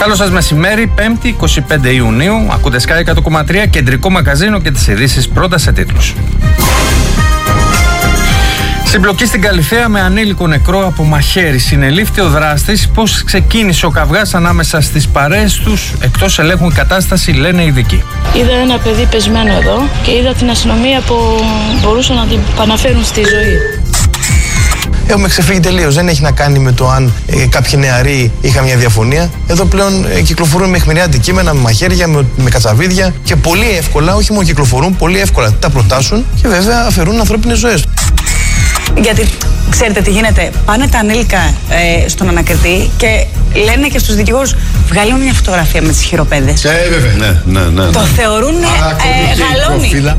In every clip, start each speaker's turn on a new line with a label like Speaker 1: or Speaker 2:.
Speaker 1: Καλό σας μεσημέρι, 5η 25 Ιουνίου. Ακούτε Sky 100,3, κεντρικό μαγαζίνο και τις ειδήσεις πρώτα σε τίτλους. Συμπλοκή στην Καλιθέα με ανήλικο νεκρό από μαχαίρι. Συνελήφθη ο δράστης. Πώς ξεκίνησε ο καυγάς ανάμεσα στις παρέες τους, εκτός ελέγχου η κατάσταση, λένε οι ειδικοί.
Speaker 2: Είδα ένα παιδί πεσμένο εδώ και είδα την αστυνομία που μπορούσαν να την επαναφέρουν στη ζωή.
Speaker 3: Έχουμε ξεφύγει τελείως. Δεν έχει να κάνει με το αν κάποιοι νεαροί είχαν μια διαφωνία. Εδώ πλέον κυκλοφορούν με αιχμηρά αντικείμενα, με μαχαίρια, με κατσαβίδια και πολύ εύκολα, όχι μόνο κυκλοφορούν, πολύ εύκολα τα προτάσουν και βέβαια αφαιρούν ανθρώπινες ζωές.
Speaker 4: Γιατί ξέρετε τι γίνεται, πάνε τα ανήλικα στον ανακριτή και λένε και στους δικηγόρους, βγάλουν μια φωτογραφία με τις χειροπέδες.
Speaker 3: Βέβαια. Ναι.
Speaker 4: Το θεωρούν γαλόνι.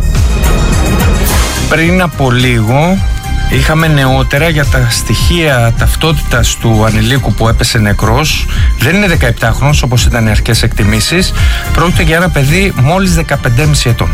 Speaker 1: Πριν από λίγο είχαμε νεότερα για τα στοιχεία ταυτότητας του ανηλίκου που έπεσε νεκρός. Δεν είναι 17χρονος όπως ήταν οι αρχικές εκτιμήσεις. Πρόκειται για ένα παιδί μόλις 15,5 ετών.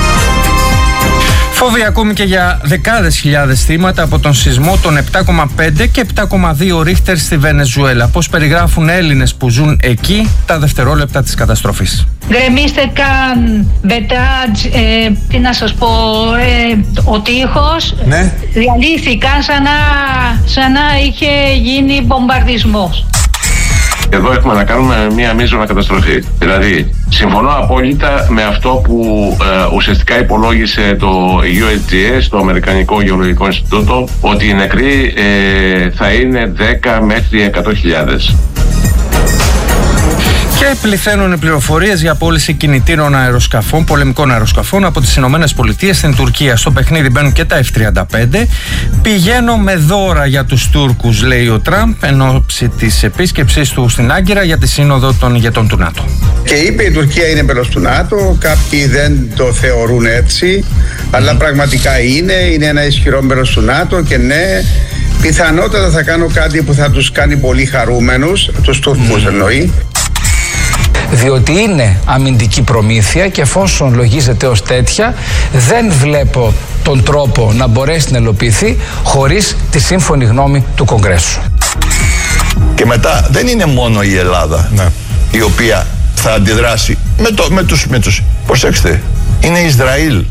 Speaker 1: Φόβοι ακόμη και για δεκάδες χιλιάδες θύματα από τον σεισμό των 7,5 και 7,2 ρίχτερ στη Βενεζουέλα. Πώς περιγράφουν Έλληνες που ζουν εκεί τα δευτερόλεπτα της καταστροφής.
Speaker 5: Γκρεμίστηκαν μπετάτζ, τι να σας πω, ο τείχος, ναι. Διαλύθηκαν σαν να είχε γίνει μπομπαρδισμός.
Speaker 6: Εδώ έχουμε να κάνουμε μια μείζωνα καταστροφή. Δηλαδή, συμφωνώ απόλυτα με αυτό που ουσιαστικά υπολόγισε το USGS, το Αμερικανικό Γεωλογικό Ινστιτούτο, ότι οι νεκροί θα είναι 10 μέχρι 100.000.
Speaker 1: Και πληθαίνουν οι πληροφορίες για πώληση κινητήρων αεροσκαφών, πολεμικών αεροσκαφών από τις Ηνωμένες Πολιτείες στην Τουρκία. Στο παιχνίδι μπαίνουν και τα F-35. Πηγαίνω με δώρα για τους Τούρκους, λέει ο Τραμπ, εν ώψη της επίσκεψής του στην Άγκυρα για τη σύνοδο των ηγετών του ΝΑΤΟ.
Speaker 7: Και είπε η Τουρκία είναι μέλος του ΝΑΤΟ, κάποιοι δεν το θεωρούν έτσι, αλλά πραγματικά είναι ένα ισχυρό μέλος του ΝΑΤΟ και ναι, πιθανότατα θα κάνω κάτι που θα τους κάνει πολύ χαρούμενους, τους Τούρκους εννοεί.
Speaker 8: Διότι είναι αμυντική προμήθεια και εφόσον λογίζεται ως τέτοια, δεν βλέπω τον τρόπο να μπορέσει να ελοποιηθεί χωρίς τη σύμφωνη γνώμη του Κογκρέσου.
Speaker 9: Και μετά δεν είναι μόνο η Ελλάδα η οποία θα αντιδράσει με τους. Προσέξτε, είναι Ισραήλ.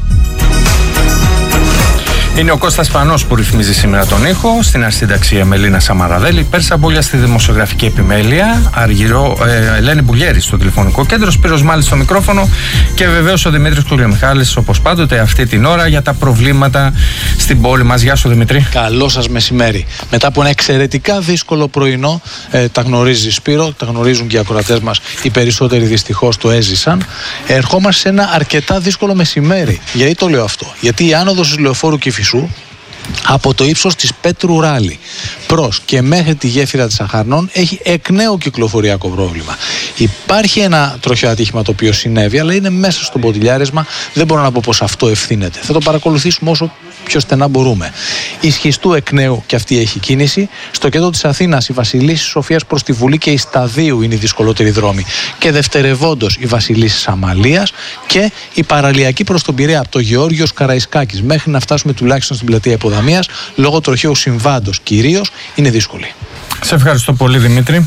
Speaker 1: Είναι ο Κώστας Πανός που ρυθμίζει σήμερα τον ήχο, στην αρχισυνταξία Μελίνα Σαμαραδέλη, Πέρσα Μπόλια στη δημοσιογραφική επιμέλεια, Αργυρό, Ελένη Μπουγέρη στο τηλεφωνικό κέντρο, Σπύρος Μάλης στο μικρόφωνο και βεβαίως ο Δημήτρης Κουλιομιχάλης όπως πάντοτε αυτή την ώρα για τα προβλήματα στην πόλη μας. Γεια σου Δημήτρη.
Speaker 10: Καλό σας μεσημέρι. Μετά από ένα εξαιρετικά δύσκολο πρωινό, τα γνωρίζει Σπύρο, τα γνωρίζουν και οι ακροατές μας, οι περισσότεροι δυστυχώς το έζησαν. Ερχόμαστε σε ένα αρκετά δύσκολο μεσημέρι. Γιατί το λέω αυτό? Γιατί η άνοδος της Λεωφόρου Κηφισού από το ύψος της Πέτρου Ράλη προς και μέχρι τη γέφυρα της Αχαρνών έχει εκ νέου κυκλοφοριακό πρόβλημα. Υπάρχει ένα τροχαίο ατύχημα το οποίο συνέβη, αλλά είναι μέσα στο ποτηλιάρισμα. Δεν μπορώ να πω πως αυτό ευθύνεται. Θα το παρακολουθήσουμε όσο πιο στενά μπορούμε. Η Σχιστού εκ νέου και αυτή έχει κίνηση. Στο κέντρο της Αθήνας η Βασιλίσσης Σοφίας προς τη Βουλή και η Σταδίου είναι οι δυσκολότεροι δρόμοι. Και δευτερευόντως η Βασιλίσσης Αμαλίας και η παραλιακή προς τον Πειραιά από το Γεώργιος Καραϊσκάκης μέχρι να φτάσουμε τουλάχιστον στην πλατεία Υποδαμίας, λόγω τροχαίου συμβάντος κυρίως, είναι δύσκολη.
Speaker 1: Σε ευχαριστώ πολύ Δημήτρη.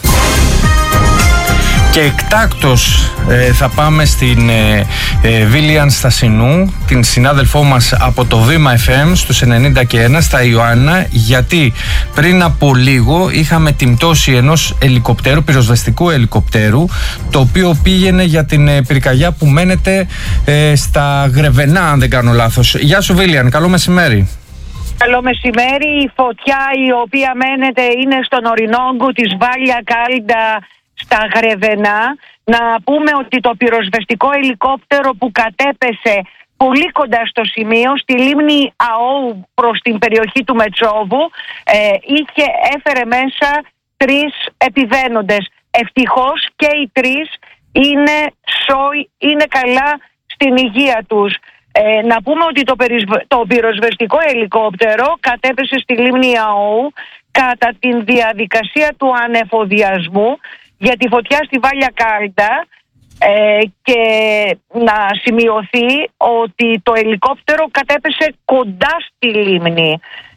Speaker 1: Και εκτάκτως θα πάμε στην Βίλιαν Στασινού, την συνάδελφό μας από το Βήμα FM στους 90,1 στα Ιωάννα, γιατί πριν από λίγο είχαμε την πτώση ενός ελικοπτέρου, πυροσβεστικού ελικοπτέρου, το οποίο πήγαινε για την πυρκαγιά που μένεται στα Γρεβενά, αν δεν κάνω λάθος. Γεια σου Βίλιαν, καλό μεσημέρι.
Speaker 11: Καλό μεσημέρι. Η φωτιά η οποία μένεται είναι στον ορεινόγκο της Βάλια Κάλντα στα Γρεβενά. Να πούμε ότι το πυροσβεστικό ελικόπτερο που κατέπεσε πολύ κοντά στο σημείο, στη λίμνη Αόου προς την περιοχή του Μετσόβου, έφερε μέσα 3 επιβαίνοντες. Ευτυχώς και οι 3 είναι καλά στην υγεία τους. Να πούμε ότι το πυροσβεστικό ελικόπτερο κατέπεσε στη λίμνη Αόου κατά τη διαδικασία του ανεφοδιασμού για τη φωτιά στη Βάλια Κάλντα, και να σημειωθεί ότι το ελικόπτερο κατέπεσε κοντά στη λίμνη.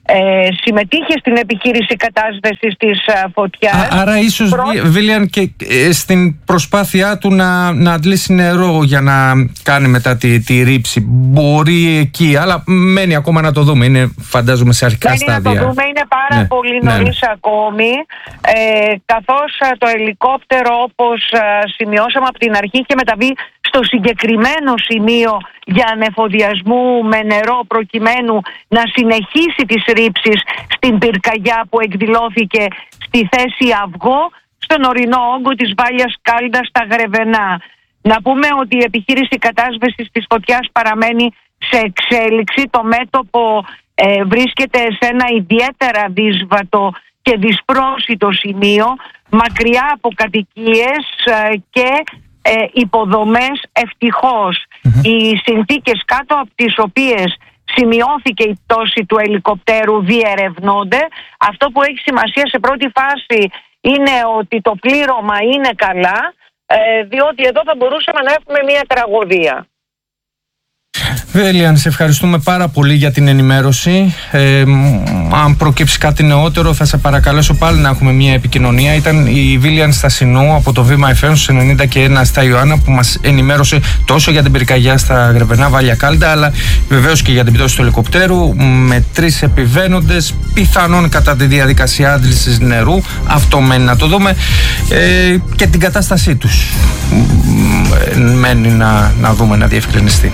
Speaker 11: συμμετείχε στην επιχείρηση κατάσβεσης της φωτιάς.
Speaker 1: Άρα ίσως Βίλιαν και στην προσπάθειά του να αντλήσει νερό για να κάνει μετά τη ρήψη, μπορεί εκεί, αλλά μένει ακόμα να το δούμε, είναι φαντάζομαι σε αρχικά στάδια.
Speaker 11: Να το δούμε, είναι πάρα πολύ νωρίς ακόμη, καθώς το ελικόπτερο, όπως σημειώσαμε από την αρχή, είχε μεταβεί στο συγκεκριμένο σημείο για ανεφοδιασμού με νερό, προκειμένου να συνεχίσει τις ρήψεις στην πυρκαγιά που εκδηλώθηκε στη θέση Αυγό, στον ορεινό όγκο της Βάλιας Κάλντα στα Γρεβενά. Να πούμε ότι η επιχείρηση κατάσβεσης της φωτιάς παραμένει σε εξέλιξη. Το μέτωπο βρίσκεται σε ένα ιδιαίτερα δύσβατο και δυσπρόσιτο σημείο, μακριά από κατοικίες και υποδομές. Ευτυχώς οι συνθήκες κάτω από τις οποίες σημειώθηκε η πτώση του ελικοπτέρου διερευνώνται. Αυτό που έχει σημασία σε πρώτη φάση είναι ότι το πλήρωμα είναι καλά, διότι εδώ θα μπορούσαμε να έχουμε μια τραγωδία.
Speaker 1: Βίλιαν, σε ευχαριστούμε πάρα πολύ για την ενημέρωση. Αν προκύψει κάτι νεότερο, θα σε παρακαλέσω πάλι να έχουμε μια επικοινωνία. Ήταν η Βίλιαν Στασινού από το Βήμα FM στους 90 στα Ιωάννα, που μας ενημέρωσε τόσο για την πυρκαγιά στα Γρεβενά, Βάλια Κάλντα, αλλά βεβαίως και για την πτώση του ελικοπτέρου με 3 επιβαίνοντες, πιθανόν κατά τη διαδικασία άντλησης νερού. Αυτό μένει να το δούμε. Και την κατάστασή τους μένει να δούμε, να διευκρινιστεί.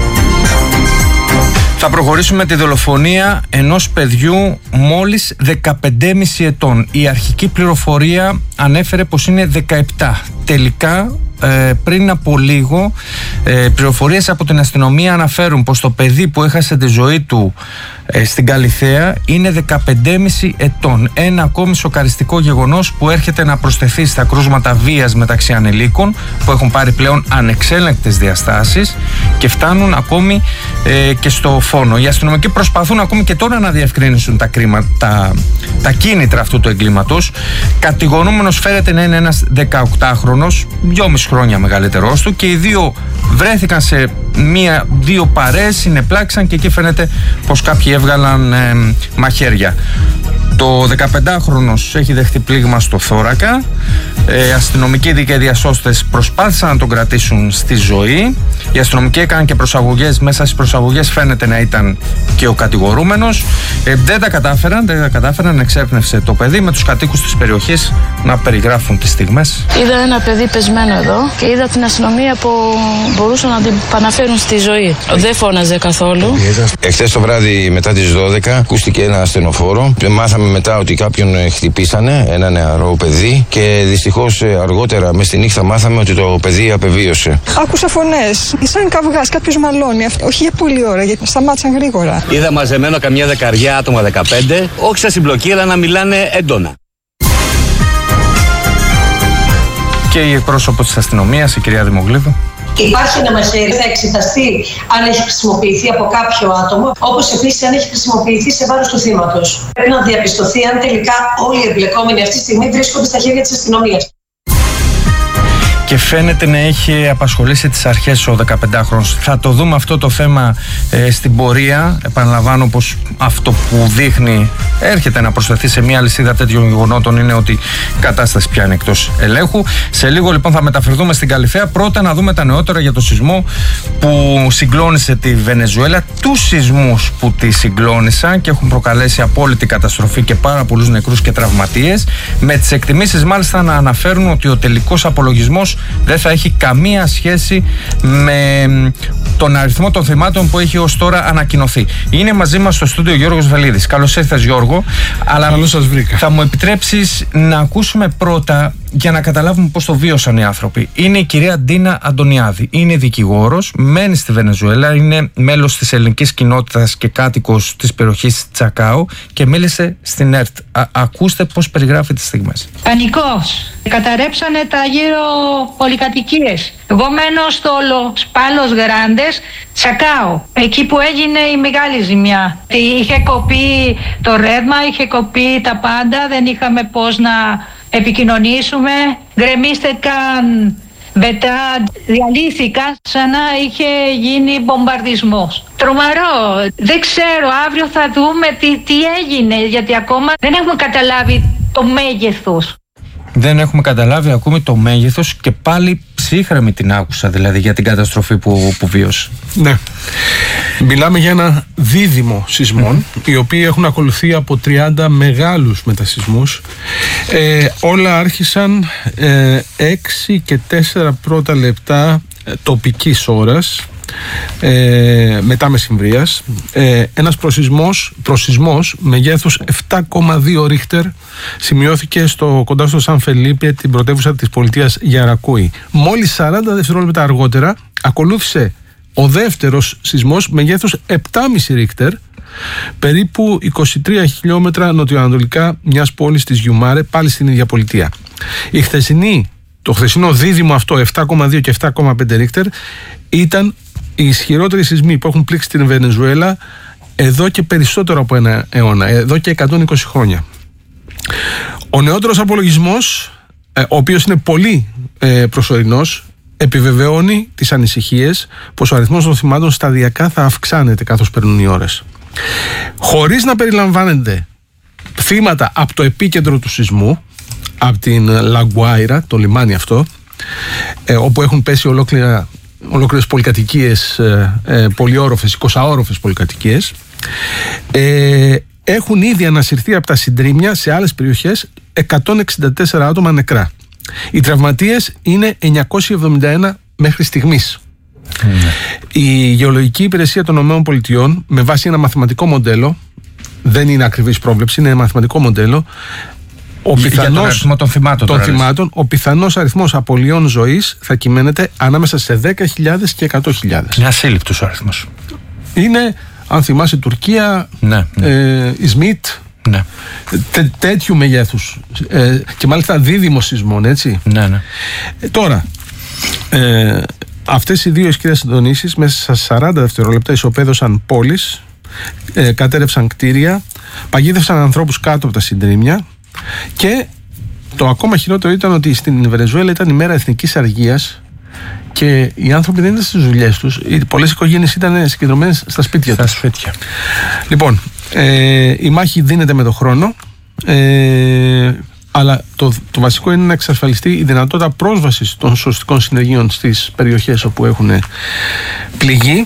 Speaker 1: Θα προχωρήσουμε με τη δολοφονία ενός παιδιού μόλις 15,5 ετών. Η αρχική πληροφορία ανέφερε πως είναι 17. Τελικά, πριν από λίγο, πληροφορίες από την αστυνομία αναφέρουν πως το παιδί που έχασε τη ζωή του στην Καλιθέα είναι 15,5 ετών. Ένα ακόμη σοκαριστικό γεγονός που έρχεται να προσθεθεί στα κρούσματα βίας μεταξύ ανηλίκων, που έχουν πάρει πλέον ανεξέλεγκτες διαστάσεις και φτάνουν ακόμη και στο φόνο. Οι αστυνομικοί προσπαθούν ακόμη και τώρα να διευκρινίσουν τα κίνητρα αυτού του εγκλήματος. Κατηγορούμενος φέρεται να είναι ένας 18χρονος, 2,5 χρόνια μεγαλύτερός του, και οι δύο βρέθηκαν σε 1-2 παρέες, συνεπλάξαν και εκεί φαίνεται πως κάποιοι έβγαλαν μαχαίρια. Το 15χρονος έχει δεχτεί πλήγμα στο θώρακα. Αστυνομικοί και διασώστες προσπάθησαν να τον κρατήσουν στη ζωή. Οι αστυνομικοί έκαναν και προσαγωγές. Μέσα στις προσαγωγές φαίνεται να ήταν και ο κατηγορούμενος. Δεν τα κατάφεραν, εξέπνευσε το παιδί, με τους κατοίκους της περιοχής να περιγράφουν τις στιγμές.
Speaker 2: Είδα ένα παιδί πεσμένο εδώ και είδα την αστυνομία που μπορούσαν να την επαναφέρουν στη ζωή. Δεν φώναζε καθόλου.
Speaker 12: Εχθές το βράδυ μετά τις 12 ακούστηκε ένα ασθενοφόρο. Μάθαμε μετά ότι κάποιον χτυπήσανε, ένα νεαρό παιδί, και δυστυχώς αργότερα μες στη νύχτα μάθαμε ότι το παιδί απεβίωσε.
Speaker 13: Άκουσα φωνές, σαν καυγάς, κάποιος μαλώνει. Όχι για πολλή ώρα, γιατί σταμάτησαν γρήγορα.
Speaker 14: Είδα μαζεμένο καμιά 10 άτομα, 15, όχι σαν συμπλοκή, αλλά να μιλάνε έντονα.
Speaker 1: Και η εκπρόσωπος της αστυνομίας, η κυρία Δημογλίδου.
Speaker 15: Υπάρχει ένα μαχαίρι, θα εξεταστεί αν έχει χρησιμοποιηθεί από κάποιο άτομο, όπως επίσης αν έχει χρησιμοποιηθεί σε βάρος του θύματος. Πρέπει να διαπιστωθεί αν τελικά όλοι οι εμπλεκόμενοι αυτή τη στιγμή βρίσκονται στα χέρια της αστυνομίας.
Speaker 1: Και φαίνεται να έχει απασχολήσει τις αρχές ο 15χρονος. Θα το δούμε αυτό το θέμα στην πορεία. Επαναλαμβάνω πως αυτό που δείχνει έρχεται να προσθεθεί σε μια λυσίδα τέτοιων γεγονότων είναι ότι η κατάσταση πια είναι εκτός ελέγχου. Σε λίγο λοιπόν θα μεταφερθούμε στην Καλιθέα. Πρώτα να δούμε τα νεότερα για το σεισμό που συγκλώνησε τη Βενεζουέλα. Τους σεισμούς που τη συγκλώνησαν και έχουν προκαλέσει απόλυτη καταστροφή και πάρα πολλούς νεκρούς και τραυματίες. Με τις εκτιμήσεις μάλιστα να αναφέρουν ότι ο τελικός απολογισμός δεν θα έχει καμία σχέση με τον αριθμό των θυμάτων που έχει ως τώρα ανακοινωθεί. Είναι μαζί μας στο στούντιο Γιώργος Βελίδης. Καλώς ήρθες, Γιώργο. Αλλά
Speaker 16: καλώς σας βρήκα.
Speaker 1: Θα μου επιτρέψεις να ακούσουμε πρώτα, για να καταλάβουμε πώς το βίωσαν οι άνθρωποι. Είναι η κυρία Ντίνα Αντωνιάδη. Είναι δικηγόρος, μένει στη Βενεζουέλα, είναι μέλος της ελληνικής κοινότητας και κάτοικος της περιοχής Τσακάου και μίλησε στην ΕΡΤ. Ακούστε πώς περιγράφει τις στιγμές.
Speaker 5: Πανικός. Καταρρέψανε τα γύρω πολυκατοικίες. Εγώ μένω στο Πάλος Γράντες, Τσακάου, εκεί που έγινε η μεγάλη ζημιά. Είχε κοπεί το ρεύμα, είχε κοπεί τα πάντα, δεν είχαμε πώς να επικοινωνήσουμε. Γκρεμίστηκαν Μετά διαλύθηκαν σαν να είχε γίνει μπομπαρδισμός. Τρομερό. Δεν ξέρω, αύριο θα δούμε τι έγινε, γιατί ακόμα δεν έχουμε καταλάβει το μέγεθος.
Speaker 1: Δεν έχουμε καταλάβει ακόμη το μέγεθος και πάλι ψύχρεμη την άκουσα, δηλαδή, για την καταστροφή που βίωσε.
Speaker 16: Ναι. Μιλάμε για ένα δίδυμο σεισμών, οι οποίοι έχουν ακολουθεί από 30 μεγάλους μετασεισμούς. Όλα άρχισαν 6 και 4 πρώτα λεπτά τοπικής ώρας, μετά μεσημβρίας. Ένας προσεισμός μεγέθους 7,2 ρίχτερ σημειώθηκε κοντά στο Σαν Φελίπε, την πρωτεύουσα της πολιτείας Γιαρακούι. Μόλις 40 δευτερόλεπτα αργότερα ακολούθησε ο δεύτερος σεισμός μεγέθους 7,5 ρίχτερ, περίπου 23 χιλιόμετρα νοτιοανατολικά μιας πόλης της Γιουμάρε, πάλι στην ίδια πολιτεία. Το χθεσινό δίδυμο αυτό 7,2 και 7,5 ρίχτερ ήταν οι ισχυρότεροι σεισμοί που έχουν πλήξει την Βενεζουέλα εδώ και περισσότερο από ένα αιώνα, εδώ και 120 χρόνια. Ο νεότερος απολογισμός, ο οποίος είναι πολύ προσωρινός, επιβεβαιώνει τις ανησυχίες πως ο αριθμός των θυμάτων σταδιακά θα αυξάνεται καθώς περνούν οι ώρες. Χωρίς να περιλαμβάνεται θύματα από το επίκεντρο του σεισμού, από την Λαγκουάιρα, το λιμάνι αυτό, όπου έχουν πέσει ολόκληρες πολυκατοικίες, πολυόροφες, 20όροφες πολυκατοικίες, έχουν ήδη ανασυρθεί από τα συντρίμμια σε άλλες περιοχές 164 άτομα νεκρά. Οι τραυματίες είναι 971 μέχρι στιγμής. Η Γεωλογική Υπηρεσία των ΗΠΑ, με βάση ένα μαθηματικό μοντέλο, δεν είναι ακριβής πρόβλεψη, είναι ένα μαθηματικό μοντέλο,
Speaker 1: για τον αριθμό των θυμάτων,
Speaker 16: ο πιθανός αριθμός απολειών ζωής θα κυμαίνεται ανάμεσα σε 10.000 και 100.000.
Speaker 1: Είναι ασύλληπτος ο αριθμός.
Speaker 16: Είναι, αν θυμάσαι, Τουρκία, Ισμίτ, τέτοιου μεγέθους, και μάλιστα δίδυμο σεισμών, έτσι. Τώρα, αυτές οι δύο ισχυρές συντονίσεις μέσα στα 40 δευτερόλεπτα ισοπαίδωσαν πόλεις, κατέρευσαν κτίρια, παγίδευσαν ανθρώπους κάτω από τα συντρίμμια. Και το ακόμα χειρότερο ήταν ότι στην Βενεζουέλα ήταν η μέρα εθνικής αργίας και οι άνθρωποι δεν ήταν στις δουλειές τους. Πολλές οικογένειες ήταν συγκεντρωμένες στα σπίτια τους. Λοιπόν, η μάχη δίνεται με το χρόνο, αλλά το βασικό είναι να εξασφαλιστεί η δυνατότητα πρόσβασης των σωστικών συνεργείων στις περιοχές όπου έχουν πληγεί.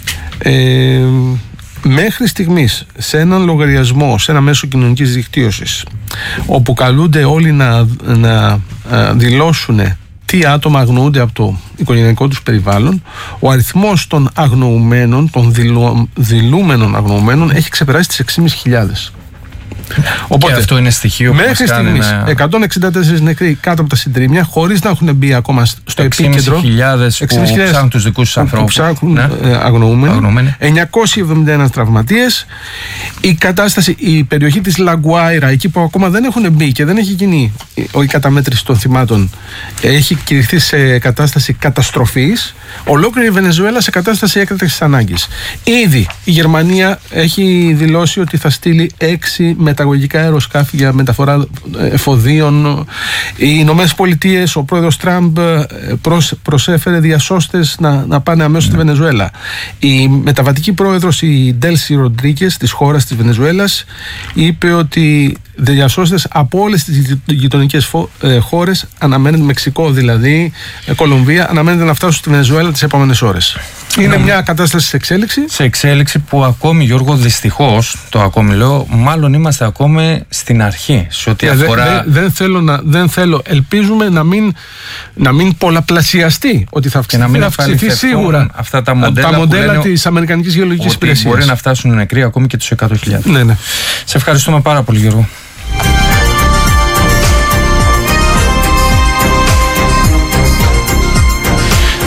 Speaker 16: Μέχρι στιγμής, σε έναν λογαριασμό, σε ένα μέσο κοινωνικής δικτύωσης, όπου καλούνται όλοι να δηλώσουν τι άτομα αγνοούνται από το οικογενειακό τους περιβάλλον, ο αριθμός των αγνοουμένων, των δηλούμενων αγνοουμένων, έχει ξεπεράσει τις 6.500. Οπότε,
Speaker 1: και αυτό είναι στοιχείο που
Speaker 16: μέχρι στιγμής 164 νεκροί κάτω από τα συντρίμμια, χωρίς να έχουν μπει ακόμα στο επίκεντρο.
Speaker 1: 6.500 που ψάχνουν τους δικούς τους ανθρώπους.
Speaker 16: Αγνοούμενοι. 971 τραυματίες. Η κατάσταση, η περιοχή της Λαγκουάιρα, εκεί που ακόμα δεν έχουν μπει και δεν έχει γίνει η καταμέτρηση των θυμάτων, έχει κηρυχθεί σε κατάσταση καταστροφής. Ολόκληρη η Βενεζουέλα σε κατάσταση έκτακτης ανάγκης. Ήδη η Γερμανία έχει δηλώσει ότι θα στείλει 6 μεταγωγικά αεροσκάφη για μεταφορά εφοδίων. Οι Ηνωμένες Πολιτείες, ο πρόεδρος Τραμπ προσέφερε διασώστες να πάνε αμέσως στη Βενεζουέλα. Η μεταβατική πρόεδρος, η Ντέλσι Ροντρίγκες, της χώρας της Βενεζουέλας, είπε ότι διασώστες από όλες τις γειτονικές χώρες αναμένεται, Μεξικό δηλαδή, Κολομβία, αναμένεται να φτάσουν στη Βενεζουέλα τις επόμενες ώρες. Είναι μια κατάσταση σε εξέλιξη.
Speaker 1: Σε εξέλιξη που ακόμη, Γιώργο, δυστυχώς, το ακόμη λέω, μάλλον είμαστε ακόμη στην αρχή. Σε ό,τι αφορά.
Speaker 16: Δεν θέλω, ελπίζουμε να μην πολλαπλασιαστεί, ότι θα αυξηθεί σίγουρα
Speaker 1: αυτά τα μοντέλα
Speaker 16: της Αμερικανικής Γεωλογικής Υπηρεσίας.
Speaker 1: Μπορεί να φτάσουν νεκροί ακόμη και τους 100.000.
Speaker 16: Ναι.
Speaker 1: Σε ευχαριστούμε πάρα πολύ, Γιώργο.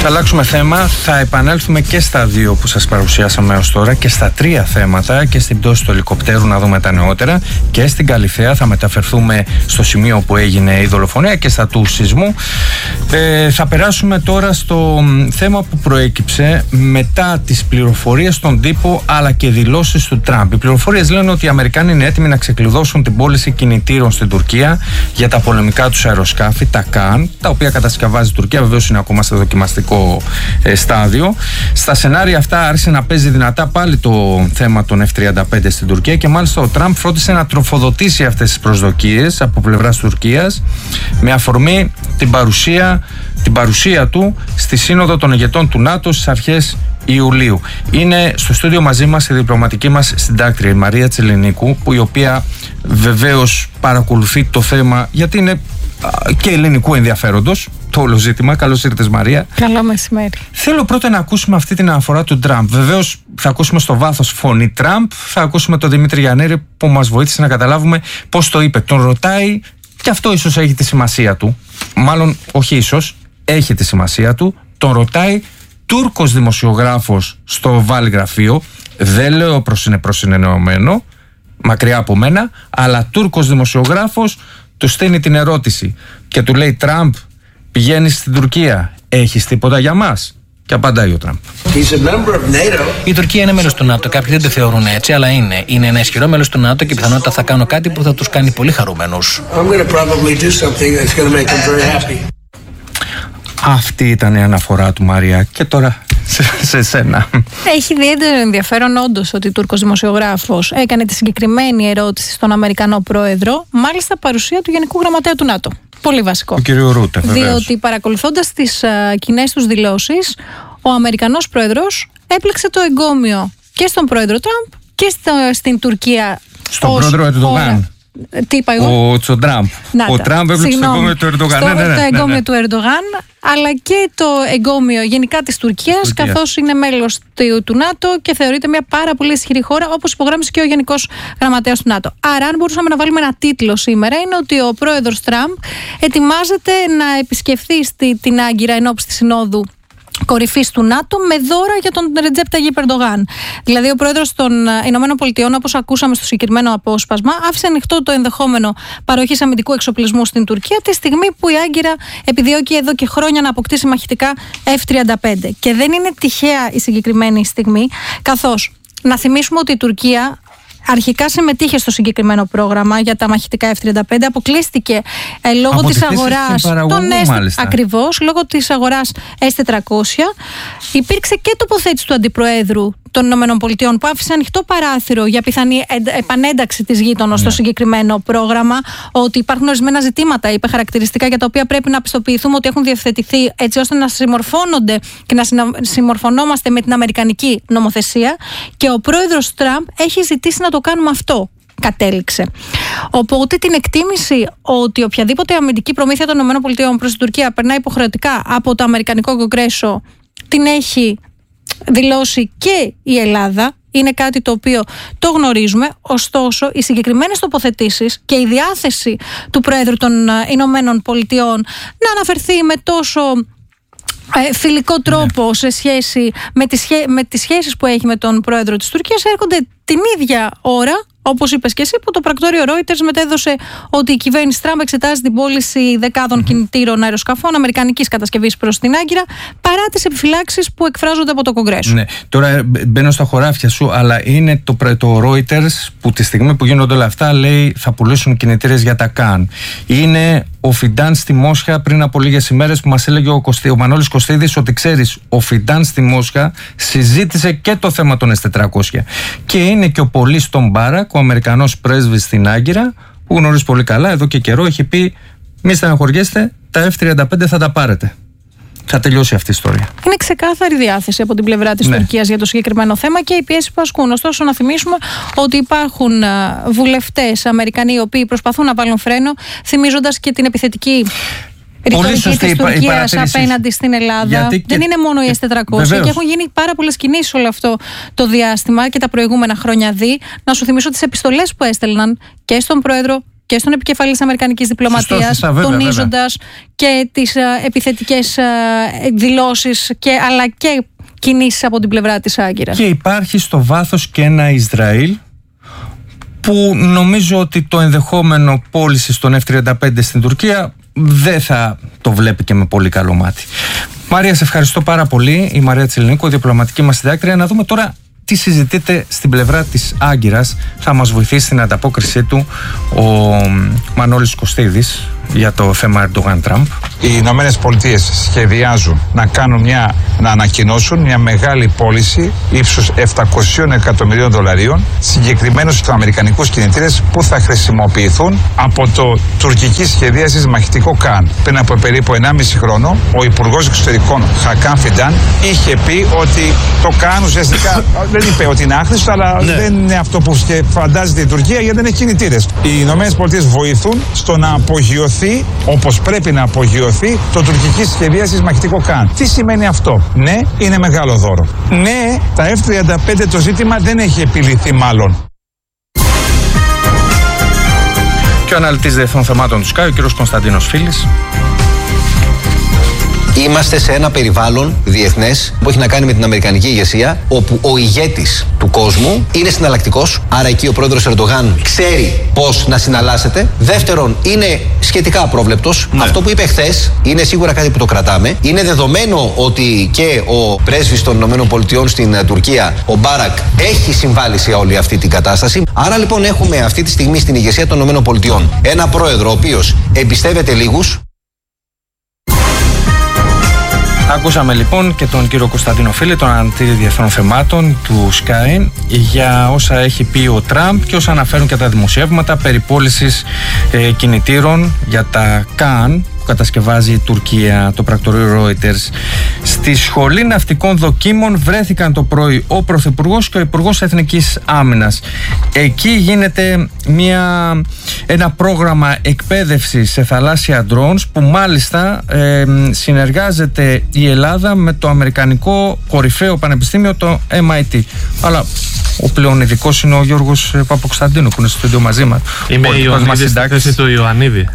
Speaker 1: Θα αλλάξουμε θέμα, θα επανέλθουμε και στα 2 που σας παρουσιάσαμε ως τώρα και στα 3 θέματα, και στην πτώση του ελικοπτέρου να δούμε τα νεότερα, και στην Καλιθέα θα μεταφερθούμε στο σημείο που έγινε η δολοφονία και στα του σεισμού. Θα περάσουμε τώρα στο θέμα που προέκυψε μετά τις πληροφορίες στον τύπο αλλά και δηλώσεις του Τραμπ. Οι πληροφορίες λένε ότι οι Αμερικάνοι είναι έτοιμοι να ξεκλειδώσουν την πώληση κινητήρων στην Τουρκία για τα πολεμικά τους αεροσκάφη, τα ΚΑΝ, τα οποία κατασκευάζει η Τουρκία. Βεβαίως είναι ακόμα σε δοκιμαστικό στάδιο. Στα σενάρια αυτά άρχισε να παίζει δυνατά πάλι το θέμα των F-35 στην Τουρκία, και μάλιστα ο Τραμπ φρόντισε να τροφοδοτήσει αυτές τις προσδοκίες από πλευράς Τουρκίας με αφορμή την παρουσία του στη Σύνοδο των Ηγετών του ΝΑΤΟ στις αρχές Ιουλίου. Είναι στο στούντιο μαζί μας η διπλωματική μας συντάκτρια, η Μαρία Τσελενίκου, η οποία βεβαίως παρακολουθεί το θέμα, γιατί είναι και ελληνικού ενδιαφέροντος το όλο ζήτημα. Καλώς ήρθες, Μαρία.
Speaker 17: Καλό μεσημέρι.
Speaker 1: Θέλω πρώτα να ακούσουμε αυτή την αναφορά του Τραμπ. Βεβαίως θα ακούσουμε στο βάθος φωνή Τραμπ, θα ακούσουμε τον Δημήτρη Γιαννέρη που μας βοήθησε να καταλάβουμε πώς το είπε. Τον ρωτάει, και αυτό ίσως έχει τη σημασία του. Μάλλον όχι ίσως, έχει τη σημασία του. Τον ρωτάει Τούρκος δημοσιογράφος στο Βάλι γραφείο. Δεν λέω πως είναι προσυνεννοημένο, μακριά από μένα, αλλά Τούρκος δημοσιογράφος του στέλνει την ερώτηση και του λέει: Τραμπ, πηγαίνεις στην Τουρκία, έχεις τίποτα για μας? Και απαντάει ο Τραμπ.
Speaker 18: Η Τουρκία είναι μέλος του ΝΑΤΟ. Κάποιοι δεν το θεωρούν έτσι, αλλά είναι. Είναι ένα ισχυρό μέλος του ΝΑΤΟ και πιθανότητα θα κάνω κάτι που θα τους κάνει πολύ χαρούμενους.
Speaker 1: Αυτή ήταν η αναφορά του, Μαρία. Και τώρα σε σένα.
Speaker 17: Έχει ιδιαίτερο ενδιαφέρον όντως ότι ο Τούρκος δημοσιογράφος έκανε τη συγκεκριμένη ερώτηση στον Αμερικανό πρόεδρο, μάλιστα παρουσία του Γενικού Γραμματέα του ΝΑΤΟ. Πολύ βασικό.
Speaker 1: Ο κ. Ρούτε, βεβαίως.
Speaker 17: Διότι παρακολουθώντας τις κοινές τους δηλώσεις, ο Αμερικανός πρόεδρος έπλεξε το εγκόμιο και στον πρόεδρο Τραμπ και στην Τουρκία.
Speaker 1: Στον πρόεδρο Ερντογάν.
Speaker 17: Τι είπα εγώ?
Speaker 1: Ο Τραμπ. Ο Τραμπ έπλεξε το εγκόμιο του Ερντογάν.
Speaker 17: Το εγκόμιο του Ερντογάν, αλλά και το εγκόμιο γενικά της Τουρκίας, καθώς είναι μέλος του ΝΑΤΟ και θεωρείται μια πάρα πολύ ισχυρή χώρα, όπως υπογράμμισε και ο Γενικός Γραμματέας του ΝΑΤΟ. Άρα, αν μπορούσαμε να βάλουμε ένα τίτλο σήμερα, είναι ότι ο πρόεδρος Τραμπ ετοιμάζεται να επισκεφθεί την Άγκυρα ενόψει της Συνόδου κορυφής του ΝΑΤΟ με δώρα για τον Ρετζέπ Ταγιίπ Ερντογάν. Δηλαδή, ο πρόεδρος των Ηνωμένων Πολιτειών, όπως ακούσαμε στο συγκεκριμένο απόσπασμα, άφησε ανοιχτό το ενδεχόμενο παροχής αμυντικού εξοπλισμού στην Τουρκία, τη στιγμή που η Άγκυρα επιδιώκει εδώ και χρόνια να αποκτήσει μαχητικά F-35. Και δεν είναι τυχαία η συγκεκριμένη στιγμή, καθώς να θυμίσουμε ότι η Τουρκία αρχικά συμμετείχε στο συγκεκριμένο πρόγραμμα για τα μαχητικά F-35, αποκλείστηκε λόγω της αγοράς ακριβώς, λόγω της αγοράς S-400. Υπήρξε και τοποθέτηση του Αντιπροέδρου των ΗΠΑ που άφησε ανοιχτό παράθυρο για πιθανή επανένταξη της γείτονος στο συγκεκριμένο πρόγραμμα, ότι υπάρχουν ορισμένα ζητήματα, είπε χαρακτηριστικά, για τα οποία πρέπει να πιστοποιηθούμε ότι έχουν διευθετηθεί έτσι ώστε να συμμορφώνονται και να συμμορφωνόμαστε με την αμερικανική νομοθεσία, και ο πρόεδρος Τραμπ έχει ζητήσει να το κάνουμε αυτό. Κατέληξε. Οπότε την εκτίμηση ότι οποιαδήποτε αμυντική προμήθεια των ΗΠΑ προς την Τουρκία περνάει υποχρεωτικά από το Αμερικανικό Κογκρέσο την έχει δηλώσει και η Ελλάδα. Είναι κάτι το οποίο το γνωρίζουμε. Ωστόσο, οι συγκεκριμένες τοποθετήσεις και η διάθεση του Προέδρου των Ηνωμένων Πολιτειών να αναφερθεί με τόσο φιλικό τρόπο σε σχέση με τις σχέσεις που έχει με τον Πρόεδρο της Τουρκίας έρχονται την ίδια ώρα, όπως είπες και εσύ, που το πρακτόριο Reuters μετέδωσε ότι η κυβέρνηση Τραμπ εξετάζει την πώληση δεκάδων κινητήρων αεροσκαφών αμερικανικής κατασκευής προς την Άγκυρα, παρά τις επιφυλάξεις που εκφράζονται από το Κογκρέσο. Ναι, τώρα μπαίνω στα χωράφια σου, αλλά είναι το Reuters που τη στιγμή που γίνονται όλα αυτά λέει θα πουλήσουν κινητήρες για τα ΚΑΝ. Είναι ο Φιντάν στη Μόσχα πριν από λίγες ημέρες που μας έλεγε ο Μανώλης Κωστίδης ότι ξέρεις, ο Φιντάν στη Μόσχα συζήτησε και το θέμα των S-400. Και είναι και ο Πολύς τον Μπάρακ, ο Αμερικανός πρέσβης στην Άγκυρα, που γνωρίζει πολύ καλά, εδώ και καιρό έχει πει: μη στεναχωριέστε, τα F-35 θα τα πάρετε. Θα τελειώσει αυτή η ιστορία. Είναι ξεκάθαρη διάθεση από την πλευρά της Τουρκίας για το συγκεκριμένο θέμα και οι πιέσεις που ασκούν. Ωστόσο, να θυμίσουμε ότι υπάρχουν βουλευτές Αμερικανοί οι οποίοι προσπαθούν να βάλουν φρένο, θυμίζοντας και την επιθετική ρητορική της Τουρκίας απέναντι στην Ελλάδα. Δεν είναι μόνο οι S-400 και έχουν γίνει πάρα πολλές κινήσεις όλο αυτό το διάστημα και τα προηγούμενα χρόνια. Να σου θυμίσω τις επιστολές που έστελναν και στον Πρόεδρο και στον επικεφαλής αμερικανικής διπλωματίας, τονίζοντας και τις επιθετικές δηλώσεις αλλά και κινήσεις από την πλευρά της Άγκυρας.
Speaker 1: Και υπάρχει στο βάθος και ένα Ισραήλ που νομίζω ότι το ενδεχόμενο πώληση των F-35 στην Τουρκία δεν θα το βλέπει και με πολύ καλό μάτι. Μαρία, σε ευχαριστώ πάρα πολύ. Η Μαρία Τσιλινίκου, διπλωματική μας συντάκτρια. Να δούμε τώρα τι συζητείται στην πλευρά της Άγκυρας. Θα μας βοηθήσει στην ανταπόκρισή του ο Μανώλης Κωστίδης για το θέμα Ερντογάν-Τραμπ.
Speaker 19: Οι Ηνωμένες Πολιτείες σχεδιάζουν να ανακοινώσουν μια μεγάλη πώληση ύψους 700 εκατομμυρίων δολαρίων συγκεκριμένους στους αμερικανικούς κινητήρες που θα χρησιμοποιηθούν από το τουρκική σχεδίαση μαχητικό ΚΑΝ. Πριν από περίπου 1,5 χρόνο, ο Υπουργός Εξωτερικών Χακάν Φιντάν είχε πει ότι το ΚΑΝ ουσιαστικά δεν είπε ότι είναι άχρηστο, αλλά δεν είναι αυτό που φαντάζεται η Τουρκία, γιατί δεν έχει κινητήρες. Οι Ηνωμένες Πολιτείες βοηθούν στο να απογειωθεί, όπως πρέπει να απογειωθεί, το τουρκική σχεδίαση μαχητικό ΚΑΝ. Τι σημαίνει αυτό? Ναι, είναι μεγάλο δώρο. Ναι, τα F-35 το ζήτημα δεν έχει επιλυθεί μάλλον.
Speaker 1: Και ο αναλυτής διεθνών θεμάτων του ΣΚΑΙ, ο κ. Κωνσταντίνος Φίλης.
Speaker 20: Είμαστε σε ένα περιβάλλον διεθνές που έχει να κάνει με την αμερικανική ηγεσία, όπου ο ηγέτης του κόσμου είναι συναλλακτικός. Άρα εκεί ο πρόεδρος Ερντογάν ξέρει πώς να συναλλάσσεται. Δεύτερον, είναι σχετικά απρόβλεπτος. Αυτό που είπε χθες είναι σίγουρα κάτι που το κρατάμε. Είναι δεδομένο ότι και ο πρέσβης των ΗΠΑ στην Τουρκία, ο Μπάρακ, έχει συμβάλει σε όλη αυτή την κατάσταση. Άρα λοιπόν έχουμε αυτή τη στιγμή στην ηγεσία των ΗΠΑ ένα πρόεδρο ο οποίος εμπιστεύεται λίγους.
Speaker 1: Ακούσαμε λοιπόν και τον κύριο Κωνσταντίνο Φίλη, τον αναλυτή διεθνών θεμάτων του Sky, για όσα έχει πει ο Τραμπ και όσα αναφέρουν και τα δημοσιεύματα περί πώλησης κινητήρων για τα ΚΑΝ που κατασκευάζει η Τουρκία, το πρακτορείο Reuters. Στη Σχολή Ναυτικών Δοκίμων βρέθηκαν το πρωί ο Πρωθυπουργός και ο Υπουργός Εθνικής Άμυνας. Εκεί γίνεται ένα πρόγραμμα εκπαίδευσης σε θαλάσσια drones που μάλιστα συνεργάζεται η Ελλάδα με το αμερικανικό κορυφαίο πανεπιστήμιο, το MIT. Αλλά ο πλέον ειδικός είναι ο Γιώργος Παποκωνσταντίνου που είναι στο στούντιο μαζί μας.
Speaker 21: Είμαι η Ιωαννίδη στη θέση του Ιωαννίδη.